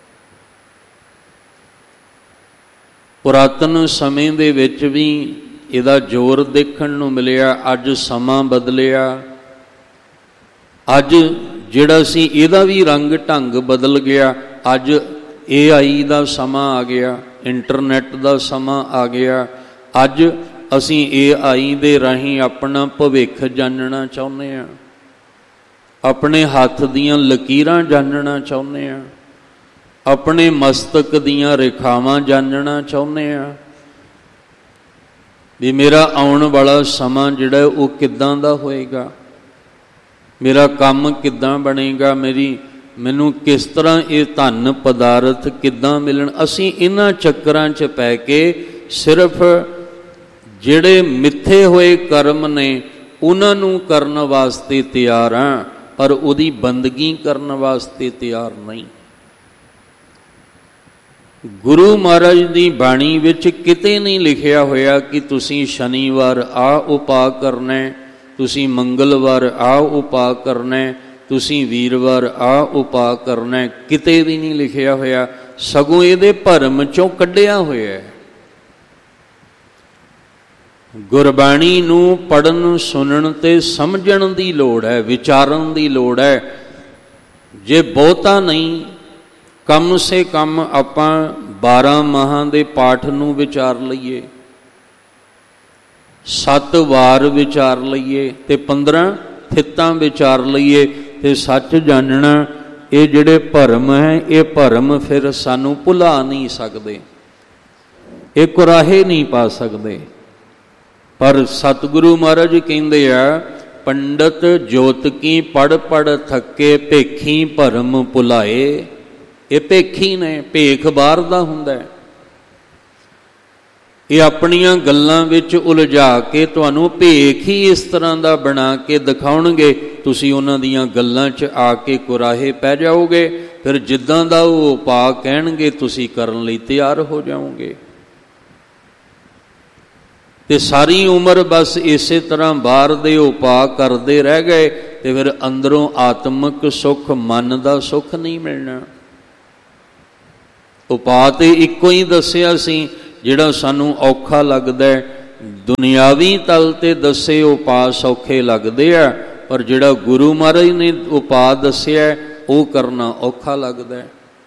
ਪੁਰਾਤਨ ਸਮੇਂ ਦੇ ਵਿੱਚ ਵੀ ਇਹਦਾ ਜ਼ੋਰ ਦੇਖਣ ਨੂੰ ਮਿਲਿਆ। ਅੱਜ ਸਮਾਂ ਬਦਲਿਆ, ਅੱਜ ਜਿਹੜਾ ਸੀ ਇਹਦਾ ਵੀ ਰੰਗ ਢੰਗ ਬਦਲ ਗਿਆ। ਅੱਜ AI ਦਾ ਸਮਾਂ ਆ ਗਿਆ, ਇੰਟਰਨੈਟ ਦਾ ਸਮਾਂ ਆ ਗਿਆ। ਅੱਜ ਅਸੀਂ AI ਦੇ ਰਾਹੀਂ ਆਪਣਾ ਭਵਿੱਖ ਜਾਣਨਾ ਚਾਹੁੰਦੇ ਹਾਂ, ਆਪਣੇ ਹੱਥ ਦੀਆਂ ਲਕੀਰਾਂ ਜਾਣਨਾ ਚਾਹੁੰਦੇ ਹਾਂ, ਆਪਣੇ ਮਸਤਕ ਦੀਆਂ ਰੇਖਾਵਾਂ ਜਾਣਨਾ ਚਾਹੁੰਦੇ ਹਾਂ ਵੀ ਮੇਰਾ ਆਉਣ ਵਾਲਾ ਸਮਾਂ ਜਿਹੜਾ ਉਹ ਕਿੱਦਾਂ ਦਾ ਹੋਏਗਾ, ਮੇਰਾ ਕੰਮ ਕਿੱਦਾਂ ਬਣੇਗਾ, ਮੈਨੂੰ ਕਿਸ ਤਰ੍ਹਾਂ ਇਹ ਧਨ ਪਦਾਰਥ ਕਿੱਦਾਂ ਮਿਲਣ। ਅਸੀਂ ਇਹਨਾਂ ਚੱਕਰਾਂ 'ਚ ਪੈ ਕੇ ਸਿਰਫ ਜਿਹੜੇ ਮਿੱਥੇ ਹੋਏ ਕਰਮ ਨੇ ਉਹਨਾਂ ਨੂੰ ਕਰਨ ਵਾਸਤੇ ਤਿਆਰ ਹਾਂ, ਪਰ ਉਹਦੀ ਬੰਦਗੀ ਕਰਨ ਵਾਸਤੇ ਤਿਆਰ ਨਹੀਂ। ਗੁਰੂ ਮਹਾਰਾਜ ਦੀ ਬਾਣੀ ਵਿੱਚ ਕਿਤੇ ਨਹੀਂ ਲਿਖਿਆ ਹੋਇਆ ਕਿ ਤੁਸੀਂ ਸ਼ਨੀਵਾਰ ਆਹ ਉਪਾਅ ਕਰਨਾ, ਤੁਸੀਂ ਮੰਗਲਵਾਰ ਆਹ ਉਪਾਅ ਕਰਨਾ, ਤੁਸੀਂ ਵੀਰਵਾਰ ਆਹ ਉਪਾਅ ਕਰਨਾ। ਕਿਤੇ ਵੀ ਨਹੀਂ ਲਿਖਿਆ ਹੋਇਆ, ਸਗੋਂ ਇਹਦੇ ਭਰਮ ਚੋਂ ਕੱਢਿਆ ਹੋਇਆ ਹੈ। ਗੁਰਬਾਣੀ ਨੂੰ ਪੜ੍ਹਨ ਸੁਣਨ ਤੇ ਸਮਝਣ ਦੀ ਲੋੜ ਹੈ, ਵਿਚਾਰਨ ਦੀ ਲੋੜ ਹੈ। ਜੇ ਬਹੁਤਾ ਨਹੀਂ, ਕਮ ਸੇ ਕਮ ਆਪਾਂ 12 ਮਾਹਾਂ ਦੇ ਪਾਠ ਨੂੰ ਵਿਚਾਰ ਲਈਏ, 7 ਵਾਰ ਵਿਚਾਰ ਲਈਏ ਤੇ 15 ਥਿੱਤਾਂ ਵਿਚਾਰ ਲਈਏ, ਤੇ ਸੱਚ ਜਾਣਨਾ ਇਹ ਜਿਹੜੇ ਭਰਮ ਹੈ, ਇਹ ਭਰਮ ਫਿਰ ਸਾਨੂੰ ਭੁਲਾ ਨਹੀਂ ਸਕਦੇ, ਇਹ ਕੁਰਾਹੇ ਨਹੀਂ ਪਾ ਸਕਦੇ। ਪਰ ਸਤਿਗੁਰੂ ਮਹਾਰਾਜ ਕਹਿੰਦੇ ਆ, ਪੰਡਤ ਜੋਤ ਕੀ ਪੜ ਪੜ ਥੱਕੇ, ਭੇਖੀ ਭਰਮ ਭੁਲਾਏ। ਇਹ ਭੇਖੀ ਨੇ, ਭੇਖ ਬਾਹਰ ਦਾ ਹੁੰਦਾ ਹੈ। ਇਹ ਆਪਣੀਆਂ ਗੱਲਾਂ ਵਿੱਚ ਉਲਝਾ ਕੇ ਤੁਹਾਨੂੰ ਭੇਖ ਹੀ ਇਸ ਤਰ੍ਹਾਂ ਦਾ ਬਣਾ ਕੇ ਦਿਖਾਉਣਗੇ, ਤੁਸੀਂ ਉਹਨਾਂ ਦੀਆਂ ਗੱਲਾਂ 'ਚ ਆ ਕੇ ਕੁਰਾਹੇ ਪੈ ਜਾਓਗੇ। ਫਿਰ ਜਿੱਦਾਂ ਦਾ ਉਹ ਉਪਾਅ ਕਹਿਣਗੇ ਤੁਸੀਂ ਕਰਨ ਲਈ ਤਿਆਰ ਹੋ ਜਾਓਗੇ, ਤੇ ਸਾਰੀ ਉਮਰ ਬਸ ਇਸੇ ਤਰ੍ਹਾਂ ਬਾਹਰ ਦੇ ਉਪਾਅ ਕਰਦੇ ਰਹਿ ਗਏ, ਤੇ ਫਿਰ ਅੰਦਰੋਂ ਆਤਮਿਕ ਸੁੱਖ, ਮਨ ਦਾ ਸੁੱਖ ਨਹੀਂ ਮਿਲਣਾ। ਉਪਾਅ ਤੇ ਇੱਕੋ ਹੀ ਦੱਸਿਆ ਸੀ, ਜਿਹੜਾ ਸਾਨੂੰ ਔਖਾ ਲੱਗਦਾ, ਦੁਨਿਆਵੀ ਤਲ ਤੇ ਦੱਸੇ ਉਪਾਅ ਸੌਖੇ ਲੱਗਦੇ ਆ, ਪਰ ਜਿਹੜਾ ਗੁਰੂ ਮਹਾਰਾਜ ਨੇ ਉਪਾਅ ਦੱਸਿਆ ਉਹ ਕਰਨਾ ਔਖਾ ਲੱਗਦਾ।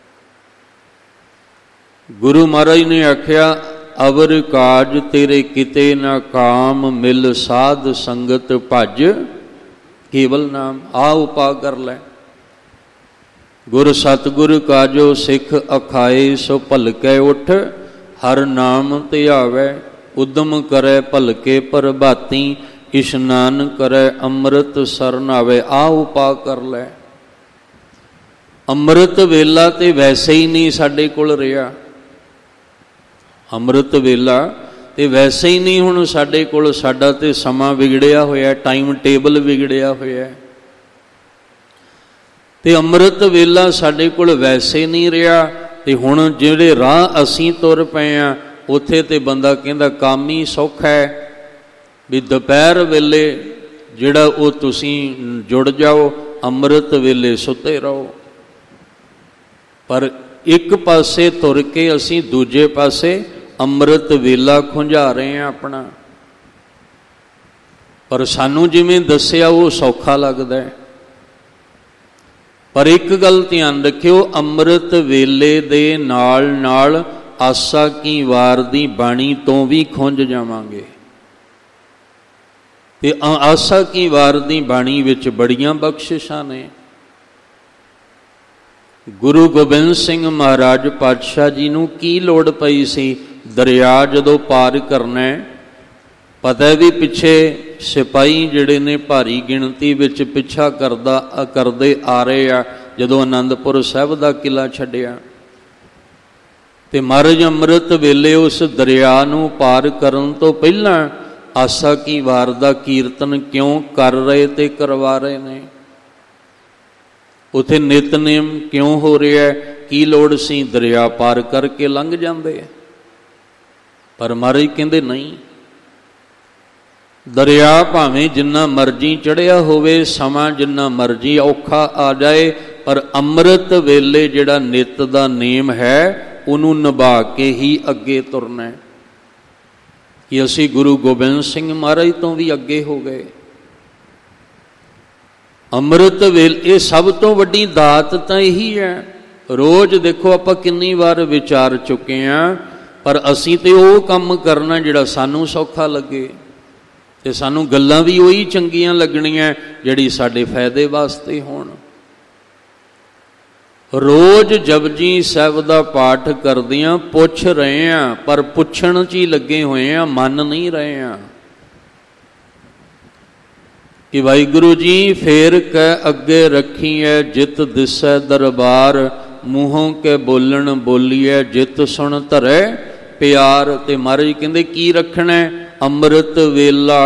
ਗੁਰੂ ਮਹਾਰਾਜ ਨੇ ਆਖਿਆ, ਅਵਰ ਕਾਜ ਤੇਰੇ ਕਿਤੇ ਨਾ ਕਾਮ, ਮਿਲ ਸਾਧ ਸੰਗਤ ਭਜ ਕੇਵਲ ਨਾਮ। ਆ ਉਪਾਅ ਕਰ ਲੈ। ਗੁਰ ਸਤਿਗੁਰ ਕਾਜੋ ਸਿੱਖ ਅਖਾਏ, ਸੋ ਭਲਕੇ ਉਠ ਹਰ ਨਾਮ ਧਿਆਵੈ। ਉਦਮ ਕਰੇ ਭਲਕੇ ਪ੍ਰਭਾਤੀ, ਇਸ਼ਨਾਨ ਕਰੇ ਅੰਮ੍ਰਿਤ ਸਰਨ ਆਵੇ। ਆ ਉਪਾਅ ਕਰ ਲੈ। ਅੰਮ੍ਰਿਤ ਵੇਲਾ ਤੇ ਵੈਸੇ ਹੀ ਨਹੀਂ ਸਾਡੇ ਕੋਲ ਰਿਹਾ। ਅੰਮ੍ਰਿਤ ਵੇਲਾ ਤੇ ਵੈਸੇ ਹੀ ਨਹੀਂ ਹੁਣ ਸਾਡੇ ਕੋਲ। ਸਾਡਾ ਤੇ ਸਮਾਂ ਵਿਗੜਿਆ ਹੋਇਆ, ਟਾਈਮ ਟੇਬਲ ਵਿਗੜਿਆ ਹੋਇਆ, ਤੇ ਅੰਮ੍ਰਿਤ ਵੇਲਾ ਸਾਡੇ ਕੋਲ ਵੈਸੇ ਨਹੀਂ ਰਿਹਾ। ਤੇ ਹੁਣ ਜਿਹੜੇ ਰਾਹ ਅਸੀਂ ਤੁਰ ਪਏ ਆ, ਉੱਥੇ ਤੇ ਬੰਦਾ ਕਹਿੰਦਾ ਕੰਮ ਹੀ ਸੌਖਾ ਹੈ ਵੀ ਦੁਪਹਿਰ ਵੇਲੇ ਜਿਹੜਾ ਉਹ ਤੁਸੀਂ ਜੁੜ ਜਾਓ, ਅੰਮ੍ਰਿਤ ਵੇਲੇ ਸੁੱਤੇ ਰਹੋ। ਪਰ ਇੱਕ ਪਾਸੇ ਤੁਰ ਕੇ ਅਸੀਂ ਦੂਜੇ ਪਾਸੇ ਅੰਮ੍ਰਿਤ ਵੇਲਾ ਖੁੰਝਾ ਰਹੇ ਹਾਂ ਆਪਣਾ। ਪਰ ਸਾਨੂੰ ਜਿਵੇਂ ਦੱਸਿਆ ਉਹ ਸੌਖਾ ਲੱਗਦਾ ਹੈ। ਪਰ ਇੱਕ ਗੱਲ ਧਿਆਨ ਰੱਖਿਓ, ਅੰਮ੍ਰਿਤ ਵੇਲੇ ਦੇ ਨਾਲ ਨਾਲ ਆਸਾ ਕੀ ਵਾਰ ਦੀ ਬਾਣੀ ਤੋਂ ਵੀ ਖੁੰਝ ਜਾਵਾਂਗੇ। ਤੇ ਆਸਾ ਕੀ ਵਾਰ ਦੀ ਬਾਣੀ ਵਿੱਚ ਬੜੀਆਂ ਬਖਸ਼ਿਸ਼ਾਂ ਨੇ। ਗੁਰੂ ਗੋਬਿੰਦ ਸਿੰਘ ਮਹਾਰਾਜ ਪਾਤਸ਼ਾਹ ਜੀ ਨੂੰ ਕੀ ਲੋੜ ਪਈ ਸੀ? ਦਰਿਆ ਜਦੋਂ ਪਾਰ ਕਰਨਾ, ਪਤਾ ਵੀ ਪਿੱਛੇ ਸਿਪਾਹੀ ਜਿਹੜੇ ਨੇ ਭਾਰੀ ਗਿਣਤੀ ਵਿੱਚ ਪਿੱਛਾ ਕਰਦੇ ਆ ਰਹੇ ਆ। ਜਦੋਂ ਆਨੰਦਪੁਰ ਸਾਹਿਬ ਦਾ ਕਿਲ੍ਹਾ ਛੱਡਿਆ ਤੇ ਮਹਾਰਾਜ ਅੰਮ੍ਰਿਤ ਵੇਲੇ ਉਸ ਦਰਿਆ ਨੂੰ ਪਾਰ ਕਰਨ ਤੋਂ ਪਹਿਲਾਂ ਆਸਾ ਕੀ ਵਾਰ ਦਾ ਕੀਰਤਨ ਕਿਉਂ ਕਰ ਰਹੇ ਤੇ ਕਰਵਾ ਰਹੇ ਨੇ? ਉੱਥੇ ਨਿਤਨੇਮ ਕਿਉਂ ਹੋ ਰਿਹਾ? ਕੀ ਲੋੜ ਸੀ? ਦਰਿਆ ਪਾਰ ਕਰਕੇ ਲੰਘ ਜਾਂਦੇ। ਪਰ ਮਹਾਰਾਜ ਕਹਿੰਦੇ ਨਹੀਂ, ਦਰਿਆ ਭਾਵੇਂ ਜਿੰਨਾ ਮਰਜ਼ੀ ਚੜ੍ਹਿਆ ਹੋਵੇ, ਸਮਾਂ ਜਿੰਨਾ ਮਰਜ਼ੀ ਔਖਾ ਆ ਜਾਏ, ਪਰ ਅੰਮ੍ਰਿਤ ਵੇਲੇ ਜਿਹੜਾ ਨਿਤ ਦਾ ਨੇਮ ਹੈ ਉਹਨੂੰ ਨਿਭਾ ਕੇ ਹੀ ਅੱਗੇ ਤੁਰਨਾ ਹੈ। ਕਿ ਅਸੀਂ ਗੁਰੂ ਗੋਬਿੰਦ ਸਿੰਘ ਮਹਾਰਾਜ ਤੋਂ ਵੀ ਅੱਗੇ ਹੋ ਗਏ। ਅੰਮ੍ਰਿਤ ਵੇਲੇ ਇਹ ਸਭ ਤੋਂ ਵੱਡੀ ਦਾਤ ਤਾਂ ਇਹੀ ਹੈ। ਰੋਜ਼ ਦੇਖੋ ਆਪਾਂ ਕਿੰਨੀ ਵਾਰ ਵਿਚਾਰ ਚੁੱਕੇ ਹਾਂ, ਪਰ ਅਸੀਂ ਤੇ ਉਹ ਕੰਮ ਕਰਨਾ ਜਿਹੜਾ ਸਾਨੂੰ ਸੌਖਾ ਲੱਗੇ, ਤੇ ਸਾਨੂੰ ਗੱਲਾਂ ਵੀ ਉਹੀ ਚੰਗੀਆਂ ਲੱਗਣੀਆਂ ਜਿਹੜੀ ਸਾਡੇ ਫਾਇਦੇ ਵਾਸਤੇ ਹੋਣ। ਰੋਜ਼ ਜਪਜੀ ਸਾਹਿਬ ਦਾ ਪਾਠ ਕਰਦਿਆਂ ਪੁੱਛ ਰਹੇ ਹਾਂ, ਪਰ ਪੁੱਛਣ 'ਚ ਹੀ ਲੱਗੇ ਹੋਏ ਹਾਂ, ਮੰਨ ਨਹੀਂ ਰਹੇ ਹਾਂ ਕਿ ਵਾਹਿਗੁਰੂ ਜੀ ਫੇਰ ਕਹਿ ਅੱਗੇ ਰੱਖੀਐ, ਜਿਤ ਦਿਸੈ ਦਰਬਾਰ, ਮੂੰਹੋਂ ਕੇ ਬੋਲਣ ਬੋਲੀਐ, ਜਿਤ ਸੁਣ ਧਰੈ ਪਿਆਰ। ਤੇ ਮਹਾਰਾਜ ਕਹਿੰਦੇ ਕੀ ਰੱਖਣਾ? ਅੰਮ੍ਰਿਤ ਵੇਲਾ।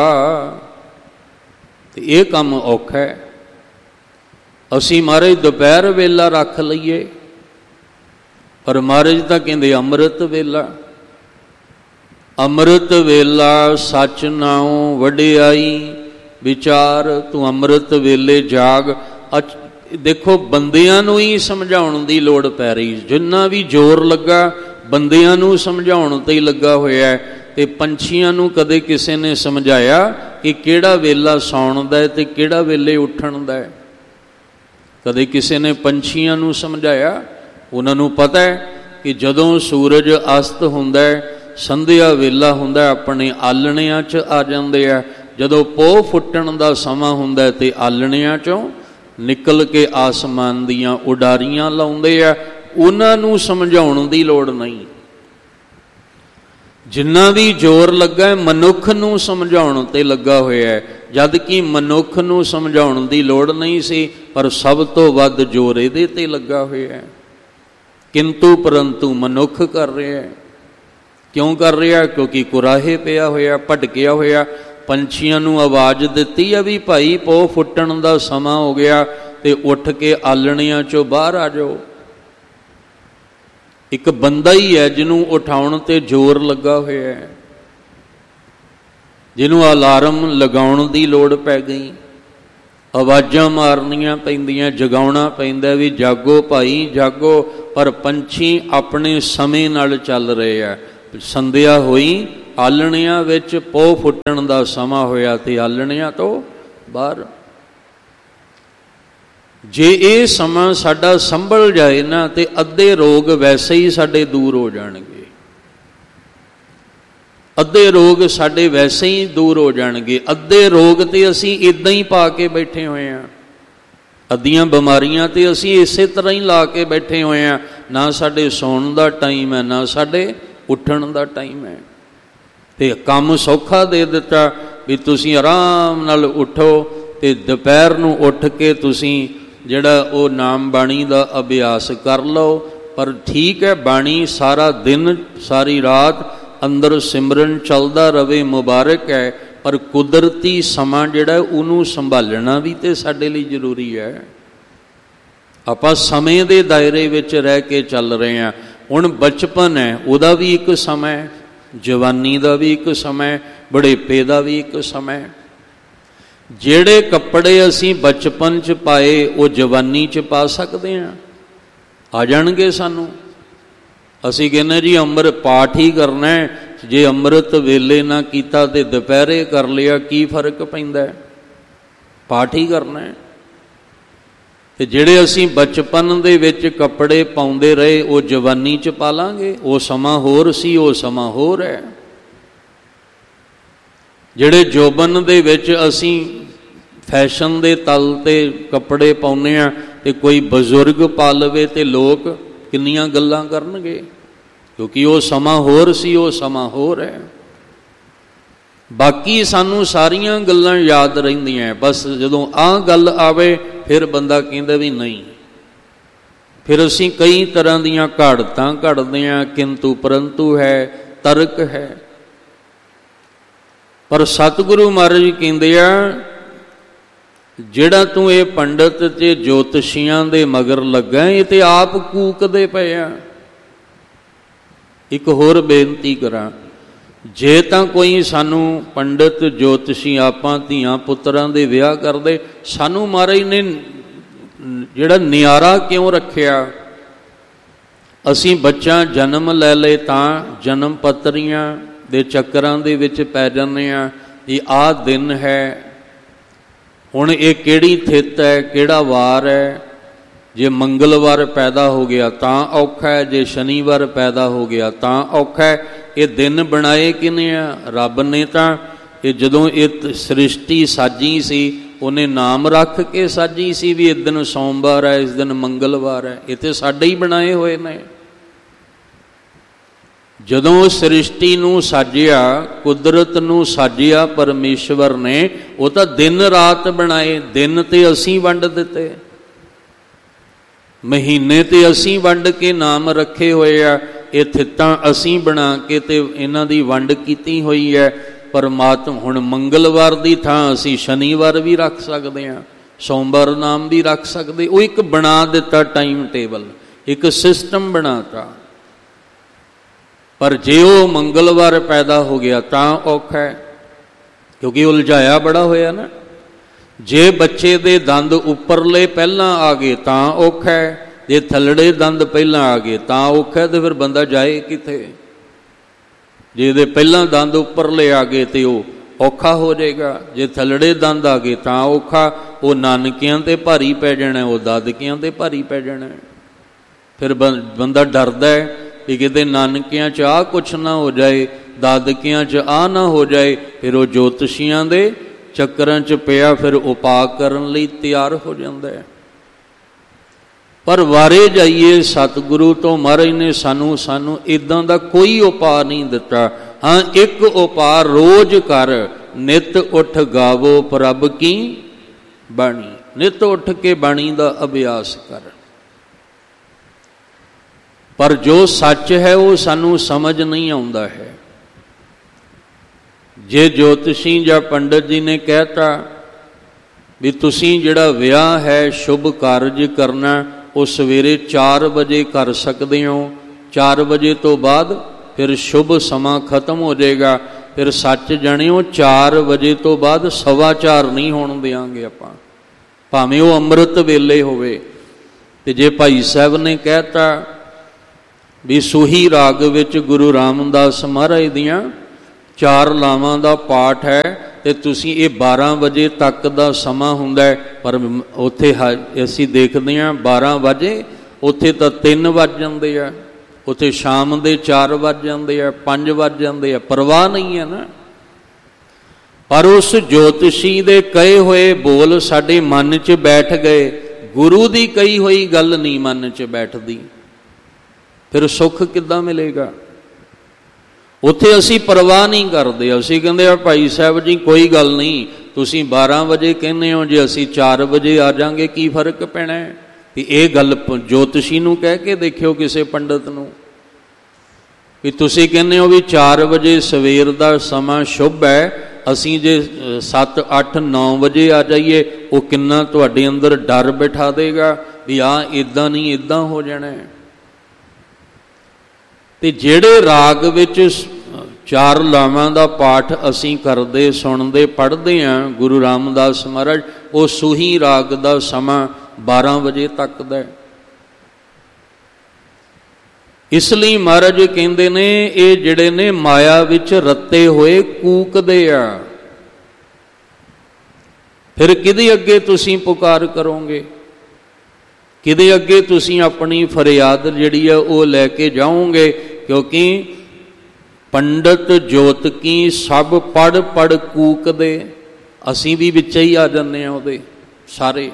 ਤੇ ਇਹ ਕੰਮ ਔਖਾ ਹੈ। ਅਸੀਂ ਮਹਾਰਾਜ ਦੁਪਹਿਰ ਵੇਲਾ ਰੱਖ ਲਈਏ, ਪਰ ਮਹਾਰਾਜ ਤਾਂ ਕਹਿੰਦੇ ਅੰਮ੍ਰਿਤ ਵੇਲਾ। ਅੰਮ੍ਰਿਤ ਵੇਲਾ ਸੱਚ ਨਾਉ ਵਡਿਆਈ ਵਿਚਾਰ, ਤੂੰ ਅੰਮ੍ਰਿਤ ਵੇਲੇ ਜਾਗ। ਦੇਖੋ ਬੰਦਿਆਂ ਨੂੰ ਹੀ ਸਮਝਾਉਣ ਦੀ ਲੋੜ ਪੈ ਰਹੀ। ਜਿੰਨਾ ਵੀ ਜ਼ੋਰ ਲੱਗਾ ਬੰਦਿਆਂ ਨੂੰ ਸਮਝਾਉਣ ਤੇ ਹੀ ਲੱਗਾ ਹੋਇਆ। ਤੇ ਪੰਛੀਆਂ ਨੂੰ ਕਦੇ ਕਿਸੇ ਨੇ ਸਮਝਾਇਆ ਕਿ ਕਿਹੜਾ ਵੇਲਾ ਸੌਣ ਦਾ ਤੇ ਕਿਹੜਾ ਵੇਲੇ ਉੱਠਣ ਦਾ? ਕਦੇ ਕਿਸੇ ਨੇ ਪੰਛੀਆਂ ਨੂੰ ਸਮਝਾਇਆ? ਉਹਨਾਂ ਨੂੰ ਪਤਾ ਹੈ ਕਿ ਜਦੋਂ ਸੂਰਜ ਅਸਤ ਹੁੰਦਾ, ਸੰਧਿਆ ਵੇਲਾ ਹੁੰਦਾ, ਆਪਣੇ ਆਲਣਿਆਂ 'ਚ ਆ ਜਾਂਦੇ ਆ। ਜਦੋਂ ਪੋਹ ਫੁੱਟਣ ਦਾ ਸਮਾਂ ਹੁੰਦਾ ਤੇ ਆਲਣਿਆਂ 'ਚੋਂ ਨਿਕਲ ਕੇ ਆਸਮਾਨ ਦੀਆਂ ਉਡਾਰੀਆਂ ਲਾਉਂਦੇ ਆ। ਉਹਨਾਂ ਨੂੰ ਸਮਝਾਉਣ ਦੀ ਲੋੜ ਨਹੀਂ। ਜਿੰਨਾ ਵੀ ਜ਼ੋਰ ਲੱਗਾ ਮਨੁੱਖ ਨੂੰ ਸਮਝਾਉਣ ਤੇ ਲੱਗਾ ਹੋਇਆ ਹੈ, ਜਦ ਕਿ ਮਨੁੱਖ ਨੂੰ ਸਮਝਾਉਣ ਦੀ ਲੋੜ ਨਹੀਂ ਸੀ, ਪਰ ਸਭ ਤੋਂ ਵੱਧ ਜ਼ੋਰ ਇਹਦੇ ਤੇ ਲੱਗਾ ਹੋਇਆ ਹੈ। ਕਿੰਤੂ ਪਰੰਤੂ ਮਨੁੱਖ ਕਰ ਰਿਹਾ ਹੈ। ਕਿਉਂ ਕਰ ਰਿਹਾ? ਕਿਉਂਕਿ ਕੁਰਾਹੇ ਪਿਆ ਹੋਇਆ, ਭਟਕਿਆ ਹੋਇਆ। ਪੰਛੀਆਂ ਨੂੰ ਆਵਾਜ਼ ਦਿੱਤੀ ਆ ਵੀ ਭਾਈ ਪੋਹ ਫੁੱਟਣ ਦਾ ਸਮਾਂ ਹੋ ਗਿਆ ਤੇ ਉੱਠ ਕੇ ਆਲਣਿਆਂ 'ਚੋਂ ਬਾਹਰ ਆ ਜਾਓ। ਇੱਕ ਬੰਦਾ ਹੀ ਹੈ ਜਿਹਨੂੰ ਉਠਾਉਣ ਤੇ ਜ਼ੋਰ ਲੱਗਾ ਹੋਇਆ ਹੈ, ਜਿਹਨੂੰ ਅਲਾਰਮ ਲਗਾਉਣ ਦੀ ਲੋੜ ਪੈ ਗਈ, ਆਵਾਜ਼ਾਂ ਮਾਰਨੀਆਂ ਪੈਂਦੀਆਂ, ਜਗਾਉਣਾ ਪੈਂਦਾ ਵੀ ਜਾਗੋ ਭਾਈ ਜਾਗੋ। ਪਰ ਪੰਛੀ ਆਪਣੇ ਸਮੇਂ ਨਾਲ ਚੱਲ ਰਹੇ ਆ। ਸੰਧਿਆ ਹੋਈ, ਆਲਣਿਆਂ ਵਿੱਚ ਪੋਹ ਫੁੱਟਣ ਦਾ ਸਮਾਂ ਹੋਇਆ ਤੇ ਆਲਣਿਆਂ ਤੋਂ ਬਾਹਰ। ਜੇ ਇਹ ਸਮਾਂ ਸਾਡਾ ਸੰਭਲ ਜਾਏ ਨਾ ਤੇ ਅੱਧੇ ਰੋਗ ਵੈਸੇ ਹੀ ਸਾਡੇ ਦੂਰ ਹੋ ਜਾਣਗੇ, ਅੱਧੇ ਰੋਗ ਸਾਡੇ ਵੈਸੇ ਹੀ ਦੂਰ ਹੋ ਜਾਣਗੇ। ਅੱਧੇ ਰੋਗ ਤੇ ਅਸੀਂ ਇੱਦਾਂ ਹੀ ਪਾ ਕੇ ਬੈਠੇ ਹੋਏ ਹਾਂ, ਅੱਧੀਆਂ ਬਿਮਾਰੀਆਂ ਤੇ ਅਸੀਂ ਇਸੇ ਤਰ੍ਹਾਂ ਹੀ ਲਾ ਕੇ ਬੈਠੇ ਹੋਏ ਹਾਂ। ਨਾ ਸਾਡੇ ਸੌਣ ਦਾ ਟਾਈਮ ਹੈ, ਨਾ ਸਾਡੇ ਉੱਠਣ ਦਾ ਟਾਈਮ ਹੈ। ਤੇ ਕੰਮ ਸੌਖਾ ਦੇ ਦਿੱਤਾ ਵੀ ਤੁਸੀਂ ਆਰਾਮ ਨਾਲ ਉੱਠੋ ਤੇ ਦੁਪਹਿਰ ਨੂੰ ਉੱਠ ਕੇ ਤੁਸੀਂ ਜਿਹੜਾ ਉਹ ਨਾਮ ਬਾਣੀ ਦਾ ਅਭਿਆਸ ਕਰ ਲਓ। ਪਰ ਠੀਕ ਹੈ, ਬਾਣੀ ਸਾਰਾ ਦਿਨ ਸਾਰੀ ਰਾਤ ਅੰਦਰ ਸਿਮਰਨ ਚੱਲਦਾ ਰਵੇ, ਮੁਬਾਰਕ ਹੈ। ਪਰ ਕੁਦਰਤੀ ਸਮਾਂ ਜਿਹੜਾ ਉਹਨੂੰ ਸੰਭਾਲਣਾ ਵੀ ਤੇ ਸਾਡੇ ਲਈ ਜ਼ਰੂਰੀ ਹੈ। ਆਪਾਂ ਸਮੇਂ ਦੇ ਦਾਇਰੇ ਵਿੱਚ ਰਹਿ ਕੇ ਚੱਲ ਰਹੇ ਹਾਂ। ਹੁਣ ਬਚਪਨ ਹੈ, ਉਹਦਾ ਵੀ ਇੱਕ ਸਮਾਂ ਹੈ, ਜਵਾਨੀ ਦਾ ਵੀ ਇੱਕ ਸਮਾਂ ਹੈ, ਬੁਢੇਪੇ ਦਾ ਵੀ ਇੱਕ ਸਮਾਂ ਹੈ। ਜਿਹੜੇ ਕੱਪੜੇ ਅਸੀਂ ਬਚਪਨ 'ਚ ਪਾਏ ਉਹ ਜਵਾਨੀ 'ਚ ਪਾ ਸਕਦੇ ਹਾਂ, ਆ ਜਾਣਗੇ ਸਾਨੂੰ। ਅਸੀਂ ਕਹਿੰਦੇ ਜੀ ਅੰਮ੍ਰਿਤ ਪਾਠ ਹੀ ਕਰਨਾ ਹੈ, ਜੇ ਅੰਮ੍ਰਿਤ ਵੇਲੇ ਨਾ ਕੀਤਾ ਤੇ ਦੁਪਹਿਰੇ ਕਰ ਲਿਆ, ਕੀ ਫਰਕ ਪੈਂਦਾ? ਪਾਠ ਹੀ ਕਰਨਾ ਹੈ। ਤੇ ਜਿਹੜੇ ਅਸੀਂ ਬਚਪਨ ਦੇ ਵਿੱਚ ਕੱਪੜੇ ਪਾਉਂਦੇ ਰਹੇ ਉਹ ਜਵਾਨੀ 'ਚ ਪਾ ਲਾਂਗੇ। ਉਹ ਸਮਾਂ ਹੋਰ ਸੀ, ਉਹ ਸਮਾਂ ਹੋਰ ਹੈ। ਜਿਹੜੇ ਜੋਬਨ ਦੇ ਵਿੱਚ ਅਸੀਂ ਫੈਸ਼ਨ ਦੇ ਤਲ ਤੇ ਕੱਪੜੇ ਪਾਉਂਦੇ ਹਾਂ ਤੇ ਕੋਈ ਬਜ਼ੁਰਗ ਪਾ ਲਵੇ ਤੇ ਲੋਕ ਕਿੰਨੀਆਂ ਗੱਲਾਂ ਕਰਨਗੇ, ਕਿਉਂਕਿ ਉਹ ਸਮਾਂ ਹੋਰ ਸੀ, ਉਹ ਸਮਾਂ ਹੋਰ ਹੈ। ਬਾਕੀ ਸਾਨੂੰ ਸਾਰੀਆਂ ਗੱਲਾਂ ਯਾਦ ਰਹਿੰਦੀਆਂ, ਬਸ ਜਦੋਂ ਆਹ ਗੱਲ ਆਵੇ ਫਿਰ ਬੰਦਾ ਕਹਿੰਦਾ ਵੀ ਨਹੀਂ। ਫਿਰ ਅਸੀਂ ਕਈ ਤਰ੍ਹਾਂ ਦੀਆਂ ਘਾੜਤਾਂ ਘੜਦੇ ਹਾਂ, ਕਿੰਤੂ ਪਰੰਤੂ ਹੈ, ਤਰਕ ਹੈ। ਪਰ ਸਤਿਗੁਰੂ ਮਹਾਰਾਜ ਕਹਿੰਦੇ ਆ, ਜਿਹੜਾ ਤੂੰ ਇਹ ਪੰਡਤ ਤੇ ਜੋਤਸ਼ੀਆਂ ਦੇ ਮਗਰ ਲੱਗਾ, ਇਹ ਤੇ ਆਪ ਕੂਕਦੇ ਪਏ ਆ। ਇੱਕ ਹੋਰ ਬੇਨਤੀ ਕਰਾਂ, ਜੇ ਤਾਂ ਕੋਈ ਸਾਨੂੰ ਪੰਡਤ ਜੋਤਸ਼ੀ ਆਪਾਂ ਧੀਆਂ ਪੁੱਤਰਾਂ ਦੇ ਵਿਆਹ ਕਰਦੇ, ਸਾਨੂੰ ਮਹਾਰਾਜ ਨੇ ਜਿਹੜਾ ਨਿਆਰਾ ਕਿਉਂ ਰੱਖਿਆ? ਅਸੀਂ ਬੱਚਾ ਜਨਮ ਲੈ ਲਏ ਤਾਂ ਜਨਮ ਪੱਤਰੀਆਂ ਦੇ ਚੱਕਰਾਂ ਦੇ ਵਿੱਚ ਪੈ ਜਾਂਦੇ ਹਾਂ ਕਿ ਆਹ ਦਿਨ ਹੈ, ਹੁਣ ਇਹ ਕਿਹੜੀ ਥਿੱਤ ਹੈ, ਕਿਹੜਾ ਵਾਰ ਹੈ। ਜੇ ਮੰਗਲਵਾਰ ਪੈਦਾ ਹੋ ਗਿਆ ਤਾਂ ਔਖਾ ਹੈ, ਜੇ ਸ਼ਨੀਵਾਰ ਪੈਦਾ ਹੋ ਗਿਆ ਤਾਂ ਔਖਾ ਹੈ। ਇਹ ਦਿਨ ਬਣਾਏ ਕਿਹਨੇ ਆ? ਰੱਬ ਨੇ। ਤਾਂ ਇਹ ਜਦੋਂ ਇਹ ਸ੍ਰਿਸ਼ਟੀ ਸਾਜੀ ਸੀ, ਉਹਨੇ ਨਾਮ ਰੱਖ ਕੇ ਸਾਜੀ ਸੀ ਵੀ ਇਸ ਦਿਨ ਸੋਮਵਾਰ ਹੈ, ਇਸ ਦਿਨ ਮੰਗਲਵਾਰ ਹੈ। ਇਹ ਤੇ ਸਾਡੇ ਹੀ ਬਣਾਏ ਹੋਏ ਨੇ। ਜਦੋਂ ਸ੍ਰਿਸ਼ਟੀ ਨੂੰ ਸਾਜਿਆ, ਕੁਦਰਤ ਨੂੰ ਸਾਜਿਆ ਪਰਮੇਸ਼ਵਰ ਨੇ, ਉਹ ਤਾਂ ਦਿਨ ਰਾਤ ਬਣਾਏ। ਦਿਨ ਤੇ ਅਸੀਂ ਵੰਡ ਦਿੱਤੇ, ਮਹੀਨੇ ਤੇ ਅਸੀਂ ਵੰਡ ਕੇ ਨਾਮ ਰੱਖੇ ਹੋਏ ਆ, ਇਹ ਥਿੱਤਾਂ ਅਸੀਂ ਬਣਾ ਕੇ ਤੇ ਇਹਨਾਂ ਦੀ ਵੰਡ ਕੀਤੀ ਹੋਈ ਹੈ। ਪਰਮਾਤਮਾ ਹੁਣ ਮੰਗਲਵਾਰ ਦੀ ਥਾਂ ਅਸੀਂ ਸ਼ਨੀਵਾਰ ਵੀ ਰੱਖ ਸਕਦੇ ਹਾਂ, ਸੋਮਵਾਰ ਨਾਮ ਵੀ ਰੱਖ ਸਕਦੇ। ਉਹ ਇੱਕ ਬਣਾ ਦਿੱਤਾ ਟਾਈਮ ਟੇਬਲ, ਇੱਕ ਸਿਸਟਮ ਬਣਾਤਾ। ਪਰ ਜੇ ਉਹ ਮੰਗਲਵਾਰ ਪੈਦਾ ਹੋ ਗਿਆ ਤਾਂ ਔਖਾ ਹੈ, ਕਿਉਂਕਿ ਉਲਝਾਇਆ ਬੜਾ ਹੋਇਆ ਨਾ। ਜੇ ਬੱਚੇ ਦੇ ਦੰਦ ਉੱਪਰਲੇ ਪਹਿਲਾਂ ਆ ਗਏ ਤਾਂ ਔਖਾ ਹੈ, ਜੇ ਥੱਲੜੇ ਦੰਦ ਪਹਿਲਾਂ ਆ ਗਏ ਤਾਂ ਔਖਾ। ਤੇ ਫਿਰ ਬੰਦਾ ਜਾਏ ਕਿੱਥੇ? ਜੇ ਇਹਦੇ ਪਹਿਲਾਂ ਦੰਦ ਉੱਪਰਲੇ ਆ ਗਏ ਤੇ ਉਹ ਔਖਾ ਹੋ ਜਾਏਗਾ, ਜੇ ਥੱਲੜੇ ਦੰਦ ਆ ਗਏ ਤਾਂ ਔਖਾ। ਉਹ ਨਾਨਕਿਆਂ ਤੇ ਭਾਰੀ ਪੈ ਜਾਣਾ, ਉਹ ਦਾਦਕਿਆਂ ਤੇ ਭਾਰੀ ਪੈ ਜਾਣਾ। ਫਿਰ ਬੰਦਾ ਡਰਦਾ ਹੈ ਕਿ ਕਿਤੇ ਨਾਨਕਿਆਂ 'ਚ ਆਹ ਕੁਛ ਨਾ ਹੋ ਜਾਏ, ਦਾਦਕਿਆਂ 'ਚ ਆਹ ਨਾ ਹੋ ਜਾਏ। ਫਿਰ ਉਹ ਜੋਤਸ਼ੀਆਂ ਦੇ ਚੱਕਰਾਂ 'ਚ ਪਿਆ, ਫਿਰ ਉਪਾਅ ਕਰਨ ਲਈ ਤਿਆਰ ਹੋ ਜਾਂਦਾ ਹੈ। ਪਰ ਵਾਰੇ ਜਾਈਏ ਸਤਿਗੁਰੂ ਤੋਂ, ਮਹਾਰਾਜ ਨੇ ਸਾਨੂੰ ਇੱਦਾਂ ਦਾ ਕੋਈ ਉਪਾਅ ਨਹੀਂ ਦਿੱਤਾ। ਹਾਂ, ਇੱਕ ਉਪਾਅ ਰੋਜ਼ ਕਰ, ਨਿਤ ਉੱਠ ਗਾਵੋ ਪ੍ਰਭ ਕੀ ਬਾਣੀ। ਨਿਤ ਉੱਠ ਕੇ ਬਾਣੀ ਦਾ ਅਭਿਆਸ ਕਰ। ਪਰ ਜੋ ਸੱਚ ਹੈ ਉਹ ਸਾਨੂੰ ਸਮਝ ਨਹੀਂ ਆਉਂਦਾ ਹੈ। ਜੇ ਜੋਤਸ਼ੀ ਜਾਂ ਪੰਡਤ ਜੀ ਨੇ ਕਹਿਤਾ ਵੀ ਤੁਸੀਂ ਜਿਹੜਾ ਵਿਆਹ ਹੈ, ਸ਼ੁਭ ਕਾਰਜ ਕਰਨਾ, ਉਹ ਸਵੇਰੇ 4 ਵਜੇ ਕਰ ਸਕਦੇ ਹੋ, 4 ਵਜੇ ਤੋਂ ਬਾਅਦ ਫਿਰ ਸ਼ੁਭ ਸਮਾਂ ਖਤਮ ਹੋ ਜਾਏਗਾ। ਫਿਰ ਸੱਚ ਜਾਣਿਓ, 4 ਵਜੇ ਤੋਂ ਬਾਅਦ 4:15 ਨਹੀਂ ਹੋਣ ਦਿਆਂਗੇ ਆਪਾਂ, ਭਾਵੇਂ ਉਹ ਅੰਮ੍ਰਿਤ ਵੇਲੇ ਹੋਵੇ। ਤੇ ਜੇ ਭਾਈ ਸਾਹਿਬ ਨੇ ਕਹਿਤਾ ਵੀ ਸੂਹੀ ਰਾਗ ਵਿੱਚ ਗੁਰੂ ਰਾਮਦਾਸ ਮਹਾਰਾਜ ਦੀਆਂ 4 ਲਾਵਾਂ ਦਾ ਪਾਠ ਹੈ ਤੇ ਤੁਸੀਂ ਇਹ 12 ਵਜੇ ਤੱਕ ਦਾ ਸਮਾਂ ਹੁੰਦਾ ਹੈ, ਪਰ ਉੱਥੇ ਅਸੀਂ ਦੇਖਦੇ ਹਾਂ 12 ਵਜੇ, ਉੱਥੇ ਤਾਂ 3 ਵੱਜ ਜਾਂਦੇ ਆ, ਉੱਥੇ ਸ਼ਾਮ ਦੇ 4 ਵੱਜ ਜਾਂਦੇ ਆ, 5 ਵੱਜ ਜਾਂਦੇ ਆ, ਪਰਵਾਹ ਨਹੀਂ ਹੈ ਨਾ। ਪਰ ਉਸ ਜੋਤਸ਼ੀ ਦੇ ਕਹੇ ਹੋਏ ਬੋਲ ਸਾਡੇ ਮਨ 'ਚ ਬੈਠ ਗਏ, ਗੁਰੂ ਦੀ ਕਹੀ ਹੋਈ ਗੱਲ ਨਹੀਂ ਮਨ 'ਚ ਬੈਠਦੀ, ਫਿਰ ਸੁੱਖ ਕਿੱਦਾਂ ਮਿਲੇਗਾ? ਉੱਥੇ ਅਸੀਂ ਪਰਵਾਹ ਨਹੀਂ ਕਰਦੇ, ਅਸੀਂ ਕਹਿੰਦੇ ਆ ਭਾਈ ਸਾਹਿਬ ਜੀ ਕੋਈ ਗੱਲ ਨਹੀਂ, ਤੁਸੀਂ 12 ਵਜੇ ਕਹਿੰਦੇ ਹੋ, ਜੇ ਅਸੀਂ 4 ਵਜੇ ਆ ਜਾਵਾਂਗੇ ਕੀ ਫਰਕ ਪੈਣਾ ਹੈ? ਵੀ ਇਹ ਗੱਲ ਜੋਤਸ਼ੀ ਨੂੰ ਕਹਿ ਕੇ ਦੇਖਿਓ, ਕਿਸੇ ਪੰਡਤ ਨੂੰ, ਵੀ ਤੁਸੀਂ ਕਹਿੰਦੇ ਹੋ ਵੀ 4 ਵਜੇ ਸਵੇਰ ਦਾ ਸਮਾਂ ਸ਼ੁਭ ਹੈ, ਅਸੀਂ ਜੇ 7, 8, 9 ਵਜੇ ਆ ਜਾਈਏ, ਉਹ ਕਿੰਨਾ ਤੁਹਾਡੇ ਅੰਦਰ ਡਰ ਬਿਠਾ ਦੇਗਾ ਵੀ ਆਹ ਇੱਦਾਂ ਨਹੀਂ ਇੱਦਾਂ ਹੋ ਜਾਣਾ ਹੈ। ਤੇ ਜਿਹੜੇ ਰਾਗ ਵਿੱਚ 4 ਲਾਵਾਂ ਦਾ ਪਾਠ ਅਸੀਂ ਕਰਦੇ, ਸੁਣਦੇ, ਪੜ੍ਹਦੇ ਹਾਂ ਗੁਰੂ ਰਾਮਦਾਸ ਮਹਾਰਾਜ, ਉਹ ਸੂਹੀ ਰਾਗ ਦਾ ਸਮਾਂ 12 ਵਜੇ ਤੱਕ ਦਾ ਹੈ। ਇਸ ਲਈ ਮਹਾਰਾਜ ਕਹਿੰਦੇ ਨੇ ਇਹ ਜਿਹੜੇ ਨੇ ਮਾਇਆ ਵਿੱਚ ਰੱਤੇ ਹੋਏ ਕੂਕਦੇ ਆ, ਫਿਰ ਕਿਹਦੇ ਅੱਗੇ ਤੁਸੀਂ ਪੁਕਾਰ ਕਰੋਗੇ? ਕਿਹਦੇ ਅੱਗੇ ਤੁਸੀਂ ਆਪਣੀ ਫਰਿਆਦ ਜਿਹੜੀ ਆ ਉਹ ਲੈ ਕੇ ਜਾਓਗੇ? ਕਿਉਂਕਿ ਪੰਡਤ ਜੋਤ ਕੀ ਸਭ ਪੜ ਪੜ ਕੂਕਦੇ, ਅਸੀਂ ਵੀ ਵਿੱਚ ਹੀ ਆ ਜਾਂਦੇ ਹਾਂ ਉਹਦੇ ਸਾਰੇ।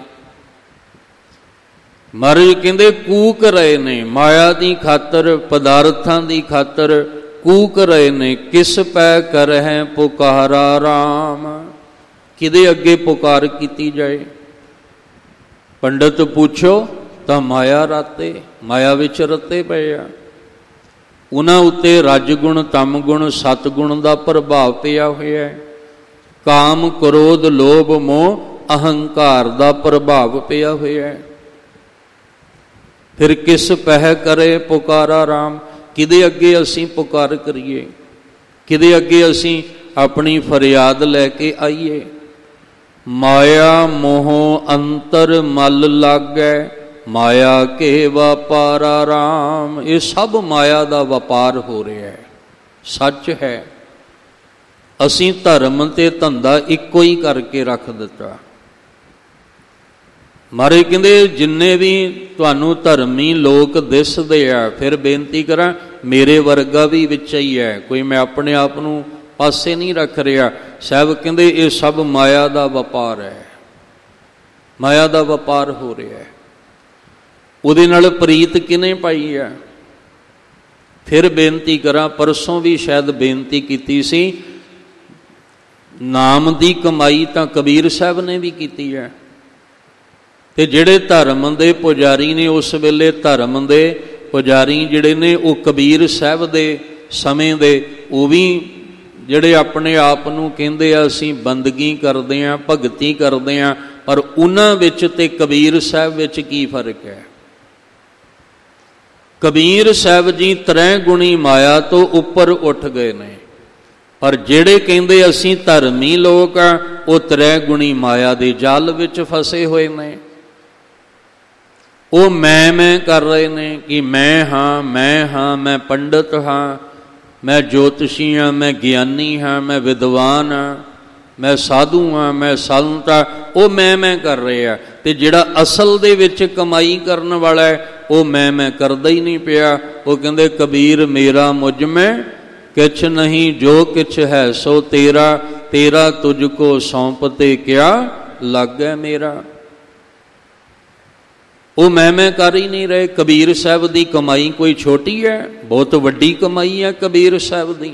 ਮਹਾਰਾਜ ਕਹਿੰਦੇ ਕੂਕ ਰਹੇ ਨੇ ਮਾਇਆ ਦੀ ਖਾਤਰ, ਪਦਾਰਥਾਂ ਦੀ ਖਾਤਰ ਕੂਕ ਰਹੇ ਨੇ, ਕਿਸ ਪੈ ਕਰਹਿ ਪੁਕਾਰਾ ਰਾਮ, ਕਿਹਦੇ ਅੱਗੇ ਪੁਕਾਰ ਕੀਤੀ ਜਾਏ? ਪੰਡਤ ਪੁੱਛੋ ਤਾਂ ਮਾਇਆ ਰਾਤੇ, ਮਾਇਆ ਵਿੱਚ ਰੱਤੇ ਪਏ ਆ, ਉਹਨਾਂ ਉੱਤੇ ਰਜਗੁਣ, ਤਮਗੁਣ, ਸਤਗੁਣ ਦਾ ਪ੍ਰਭਾਵ ਪਿਆ ਹੋਇਆ ਹੈ, ਕਾਮ, ਕ੍ਰੋਧ, ਲੋਭ, ਮੋਹ, ਅਹੰਕਾਰ ਦਾ ਪ੍ਰਭਾਵ ਪਿਆ ਹੋਇਆ ਹੈ। ਫਿਰ ਕਿਸ ਪਹਿ ਕਰੇ ਪੁਕਾਰਾ ਰਾਮ, ਕਿਹਦੇ ਅੱਗੇ ਅਸੀਂ ਪੁਕਾਰ ਕਰੀਏ? ਕਿਹਦੇ ਅੱਗੇ ਅਸੀਂ ਆਪਣੀ ਫਰਿਆਦ ਲੈ ਕੇ ਆਈਏ? ਮਾਇਆ ਮੋਹ ਅੰਤਰ ਮਲ ਲਾਗੈ, ਮਾਇਆ ਕੇ ਵਪਾਰਾ ਰਾਮ, ਇਹ ਸਭ ਮਾਇਆ ਦਾ ਵਪਾਰ ਹੋ ਰਿਹਾ ਹੈ, ਸੱਚ ਹੈ। ਅਸੀਂ ਧਰਮ ਤੇ ਧੰਦਾ ਇੱਕੋ ਹੀ ਕਰਕੇ ਰੱਖ ਦਿੱਤਾ। ਮਹਾਰਾਜ ਕਹਿੰਦੇ ਜਿੰਨੇ ਵੀ ਤੁਹਾਨੂੰ ਧਰਮੀ ਲੋਕ ਦਿਸਦੇ ਆ, ਫਿਰ ਬੇਨਤੀ ਕਰਾਂ ਮੇਰੇ ਵਰਗਾ ਵੀ ਵਿੱਚ ਹੀ ਹੈ, ਕੋਈ ਮੈਂ ਆਪਣੇ ਆਪ ਨੂੰ ਪਾਸੇ ਨਹੀਂ ਰੱਖ ਰਿਹਾ। ਸਾਹਿਬ ਕਹਿੰਦੇ ਇਹ ਸਭ ਮਾਇਆ ਦਾ ਵਪਾਰ ਹੈ, ਮਾਇਆ ਦਾ ਵਪਾਰ ਹੋ ਰਿਹਾ ਹੈ। ਉਹਦੇ ਨਾਲ ਪ੍ਰੀਤ ਕਿਹਨੇ ਪਾਈ ਹੈ? ਫਿਰ ਬੇਨਤੀ ਕਰਾਂ, ਪਰਸੋਂ ਵੀ ਸ਼ਾਇਦ ਬੇਨਤੀ ਕੀਤੀ ਸੀ, ਨਾਮ ਦੀ ਕਮਾਈ ਤਾਂ ਕਬੀਰ ਸਾਹਿਬ ਨੇ ਵੀ ਕੀਤੀ ਹੈ, ਤੇ ਜਿਹੜੇ ਧਰਮ ਦੇ ਪੁਜਾਰੀ ਨੇ ਉਸ ਵੇਲੇ, ਧਰਮ ਦੇ ਪੁਜਾਰੀ ਜਿਹੜੇ ਨੇ ਉਹ ਕਬੀਰ ਸਾਹਿਬ ਦੇ ਸਮੇਂ ਦੇ, ਉਹ ਵੀ ਜਿਹੜੇ ਆਪਣੇ ਆਪ ਨੂੰ ਕਹਿੰਦੇ ਆ ਅਸੀਂ ਬੰਦਗੀ ਕਰਦੇ ਹਾਂ, ਭਗਤੀ ਕਰਦੇ ਹਾਂ, ਪਰ ਉਹਨਾਂ ਵਿੱਚ ਤੇ ਕਬੀਰ ਸਾਹਿਬ ਵਿੱਚ ਕੀ ਫਰਕ ਹੈ? ਕਬੀਰ ਸਾਹਿਬ ਜੀ 3 ਗੁਣੀ ਮਾਇਆ ਤੋਂ ਉੱਪਰ ਉੱਠ ਗਏ ਨੇ, ਪਰ ਜਿਹੜੇ ਕਹਿੰਦੇ ਅਸੀਂ ਧਰਮੀ ਲੋਕ ਆ, ਉਹ 3 ਗੁਣੀ ਮਾਇਆ ਦੇ ਜਾਲ ਵਿੱਚ ਫਸੇ ਹੋਏ ਨੇ। ਉਹ ਮੈਂ ਕਰ ਰਹੇ ਨੇ ਕਿ ਮੈਂ ਹਾਂ, ਮੈਂ ਪੰਡਤ ਹਾਂ, ਮੈਂ ਜੋਤਸ਼ੀ ਹਾਂ, ਮੈਂ ਗਿਆਨੀ ਹਾਂ, ਮੈਂ ਵਿਦਵਾਨ ਹਾਂ, ਮੈਂ ਸਾਧੂ ਹਾਂ, ਮੈਂ ਸੰਤ ਹਾਂ, ਉਹ ਮੈਂ ਕਰ ਰਹੇ ਆ। ਤੇ ਜਿਹੜਾ ਅਸਲ ਦੇ ਵਿੱਚ ਕਮਾਈ ਕਰਨ ਵਾਲਾ ਹੈ ਉਹ ਮੈਂ ਕਰਦਾ ਹੀ ਨਹੀਂ ਪਿਆ। ਉਹ ਕਹਿੰਦੇ ਕਬੀਰ ਮੇਰਾ ਮੁਝ ਮੈਂ ਕਿਛ ਨਹੀਂ, ਜੋ ਕਿਛ ਹੈ ਸੋ ਤੇਰਾ, ਤੇਰਾ ਤੁਝ ਕੋ ਸੌਂਪਤੇ ਕਿਆ ਲੱਗੈ ਮੇਰਾ। ਉਹ ਮੈਂ ਕਰ ਹੀ ਨਹੀਂ ਰਹੇ। ਕਬੀਰ ਸਾਹਿਬ ਦੀ ਕਮਾਈ ਕੋਈ ਛੋਟੀ ਹੈ, ਬਹੁਤ ਵੱਡੀ ਕਮਾਈ ਹੈ ਕਬੀਰ ਸਾਹਿਬ ਦੀ।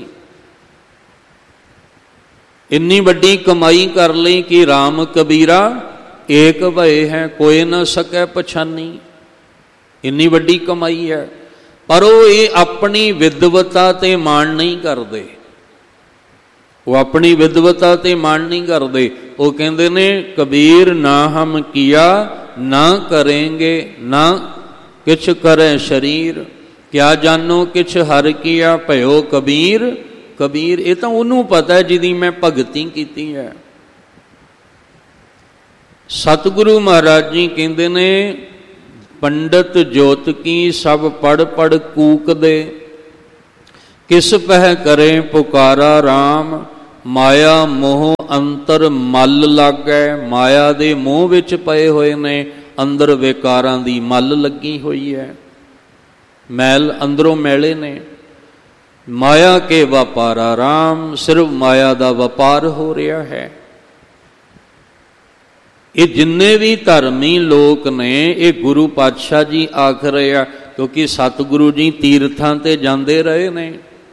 ਇੰਨੀ ਵੱਡੀ ਕਮਾਈ ਕਰ ਲਈ ਕਿ ਰਾਮ ਕਬੀਰਾ ਏਕ ਭਏ ਹੈ, ਕੋਈ ਨਾ ਸਕੈ ਪਛਾਨੀ। ਇੰਨੀ ਵੱਡੀ ਕਮਾਈ ਹੈ, ਪਰ ਉਹ ਇਹ ਆਪਣੀ ਵਿਦਵਤਾ ਤੇ ਮਾਣ ਨਹੀਂ ਕਰਦੇ। ਉਹ ਆਪਣੀ ਵਿਦਵਤਾ ਤੇ ਮਾਣ ਨਹੀਂ ਕਰਦੇ। ਉਹ ਕਹਿੰਦੇ ਨੇ ਕਬੀਰ ਨਾ ਹਮ ਕੀਆ ਨਾ ਕरेंगे, ਨਾ ਕਿਛ ਕਰੇ ਸ਼ਰੀਰ, ਕਿਆ ਜਾਨੋ ਕਿਛ ਹਰ ਕੀਆ ਭਇਓ ਕਬੀਰ। ਕਬੀਰ ਇਹ ਤਾਂ ਉਹਨੂੰ ਪਤਾ ਜਿਹਦੀ ਮੈਂ ਭਗਤੀ ਕੀਤੀ ਹੈ। ਸਤਿਗੁਰੂ ਮਹਾਰਾਜ ਜੀ ਕਹਿੰਦੇ ਨੇ पंडित जोत की सब पढ़ पढ़ कूक दे, किस पह करे पुकारा राम, माया मोह अंतर मल लागै। माया दे मोह विच पए होए ने, अंदर विकारां दी मल लगी हुई है, मैल अंदरों मैले ने। माया के व्यापारा राम, सिर्फ माया दा व्यापार हो रहा है। ये जिन्ने भी धर्मी लोग ने, ये गुरु पातशाह जी आख रहे हैं, क्योंकि सतगुरु जी तीर्थां ते जांदे रहे ने।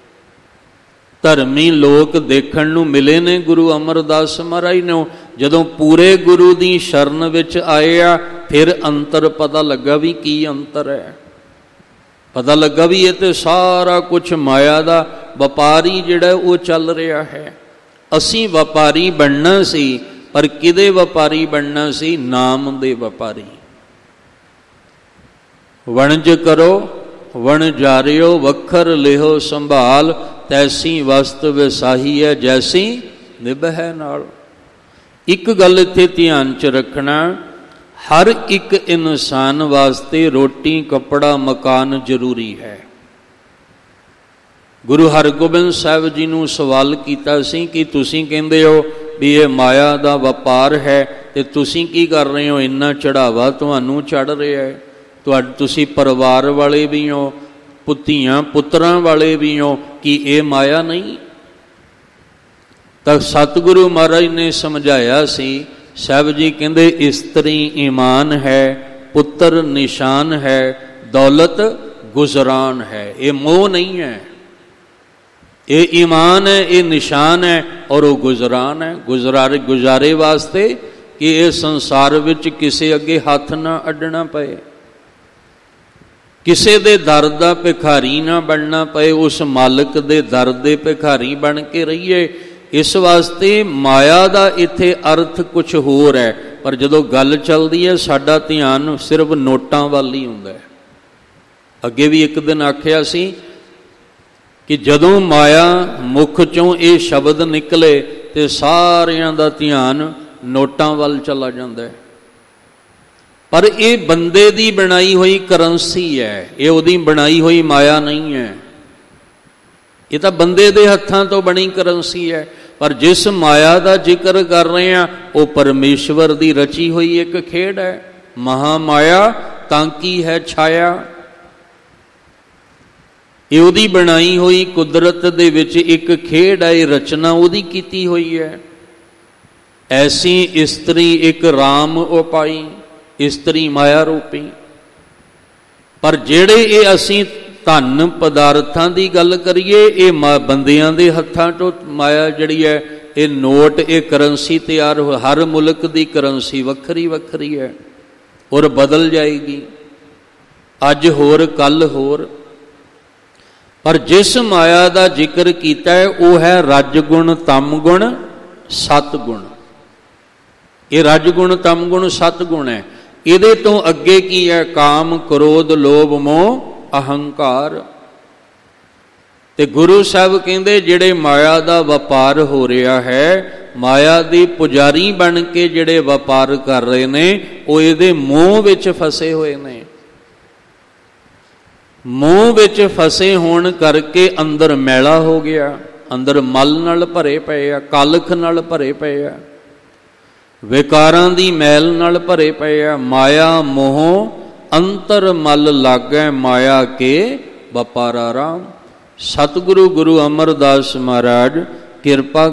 धर्मी लोग देखण नूं मिले ने गुरु अमरदास महाराज ने। जदों पूरे गुरु दी शरण विच आए आ, फिर अंतर पता लगा भी की अंतर है। पता लगा भी ये तो सारा कुछ माया दा व्यापारी जिहड़ा वो चल रहा है। असीं व्यापारी बनना सी, पर किदे व्यापारी बनना सी? नाम दे व्यापारी। वणज करो वणजारियो, वखर लिहो संभाल, तैसी वस्त विसाही है जैसी निभै नाल। एक गल इत्थे ध्यान च रखना, हर एक इंसान वास्ते रोटी कपड़ा मकान जरूरी है। गुरु हरगोबिंद साहब जी नूं सवाल कीता सी कि तुसीं कहंदे हो भी ये माया दा व्यापार है, ते तुसीं की कर रहे हो? इन्ना चढ़ावा तुहानूं चढ़ रहा है, तुसीं परिवार वाले भी हो, पुत्तियां पुत्रां वाले भी हो, कि ये माया नहीं? तो सतगुरु महाराज ने समझाया सी। साहब जी कहंदे इस्त्री ईमान है, पुत्र निशान है, दौलत गुजरान है। ये मोह नहीं है, ये ईमान है, ये निशान है, और वो गुजरान है। गुजारे वास्ते कि ये संसार विच किसे अगे हाथ ना अड्डना पए, किसे दे दर दा भिखारी ना बनना पए, उस मालिक दे दर दे भिखारी बन के रहिए। इस वास्ते माया दा इत्थे अर्थ कुछ होर है, पर जदों गल चलदी है साडा ध्यान सिर्फ नोटां वाल ही हुंदा है। अगे भी एक दिन आखिया सी कि जदों माया मुख चों ये शब्द निकले ते सारियां दा ध्यान नोटां वाल चला जांदा है। पर ये बंदे दी बनाई हुई करंसी है, ये उहदी बनाई हुई माया नहीं है। ये तो बंदे दे हत्थां तो बनी करंसी है। पर जिस माया का जिक्र कर रहे हैं वो परमेश्वर दी रची हुई एक खेड है। महामाया तांकी है छाया, ये उहदी बनाई हुई कुदरत दे विच एक खेड है, रचना उहदी कीती हुई है। ऐसी इस्त्री एक राम उपाई, इस्त्री माया रूपी। पर जेड़े ये असीं धन पदार्थां दी गल करिए, ये बंदियां दे हत्थां चों माया जिहड़ी है, ये नोट, ये करंसी तैयार हो। हर मुल्क दी करंसी वखरी वखरी है और बदल जाएगी, अज होर कल होर। पर जिस माया दा जिक्र कीता है वो है रजगुण तमगुण सतगुण। ये रजगुण तमगुण सतगुण है। इहदे तो अगे की है? काम क्रोध लोभ मोह अहंकार। ते गुरु साहब कहंदे जिहड़े माया दा व्यापार हो रहा है, माया दी पुजारी बन के जिहड़े व्यापार कर रहे ने, वो इहदे मोह विच फसे हुए ने। मोह विच फसे होण करके अंदर मैला हो गया, अंदर मल नाल भरे पए आ, कालख नाल भरे पए आ, विकारां दी मैल नाल भरे पए आ। माया मोह अंतर मल लागै, माया के व्यापारा राम। सतगुरु गुरु अमरदास महाराज कृपा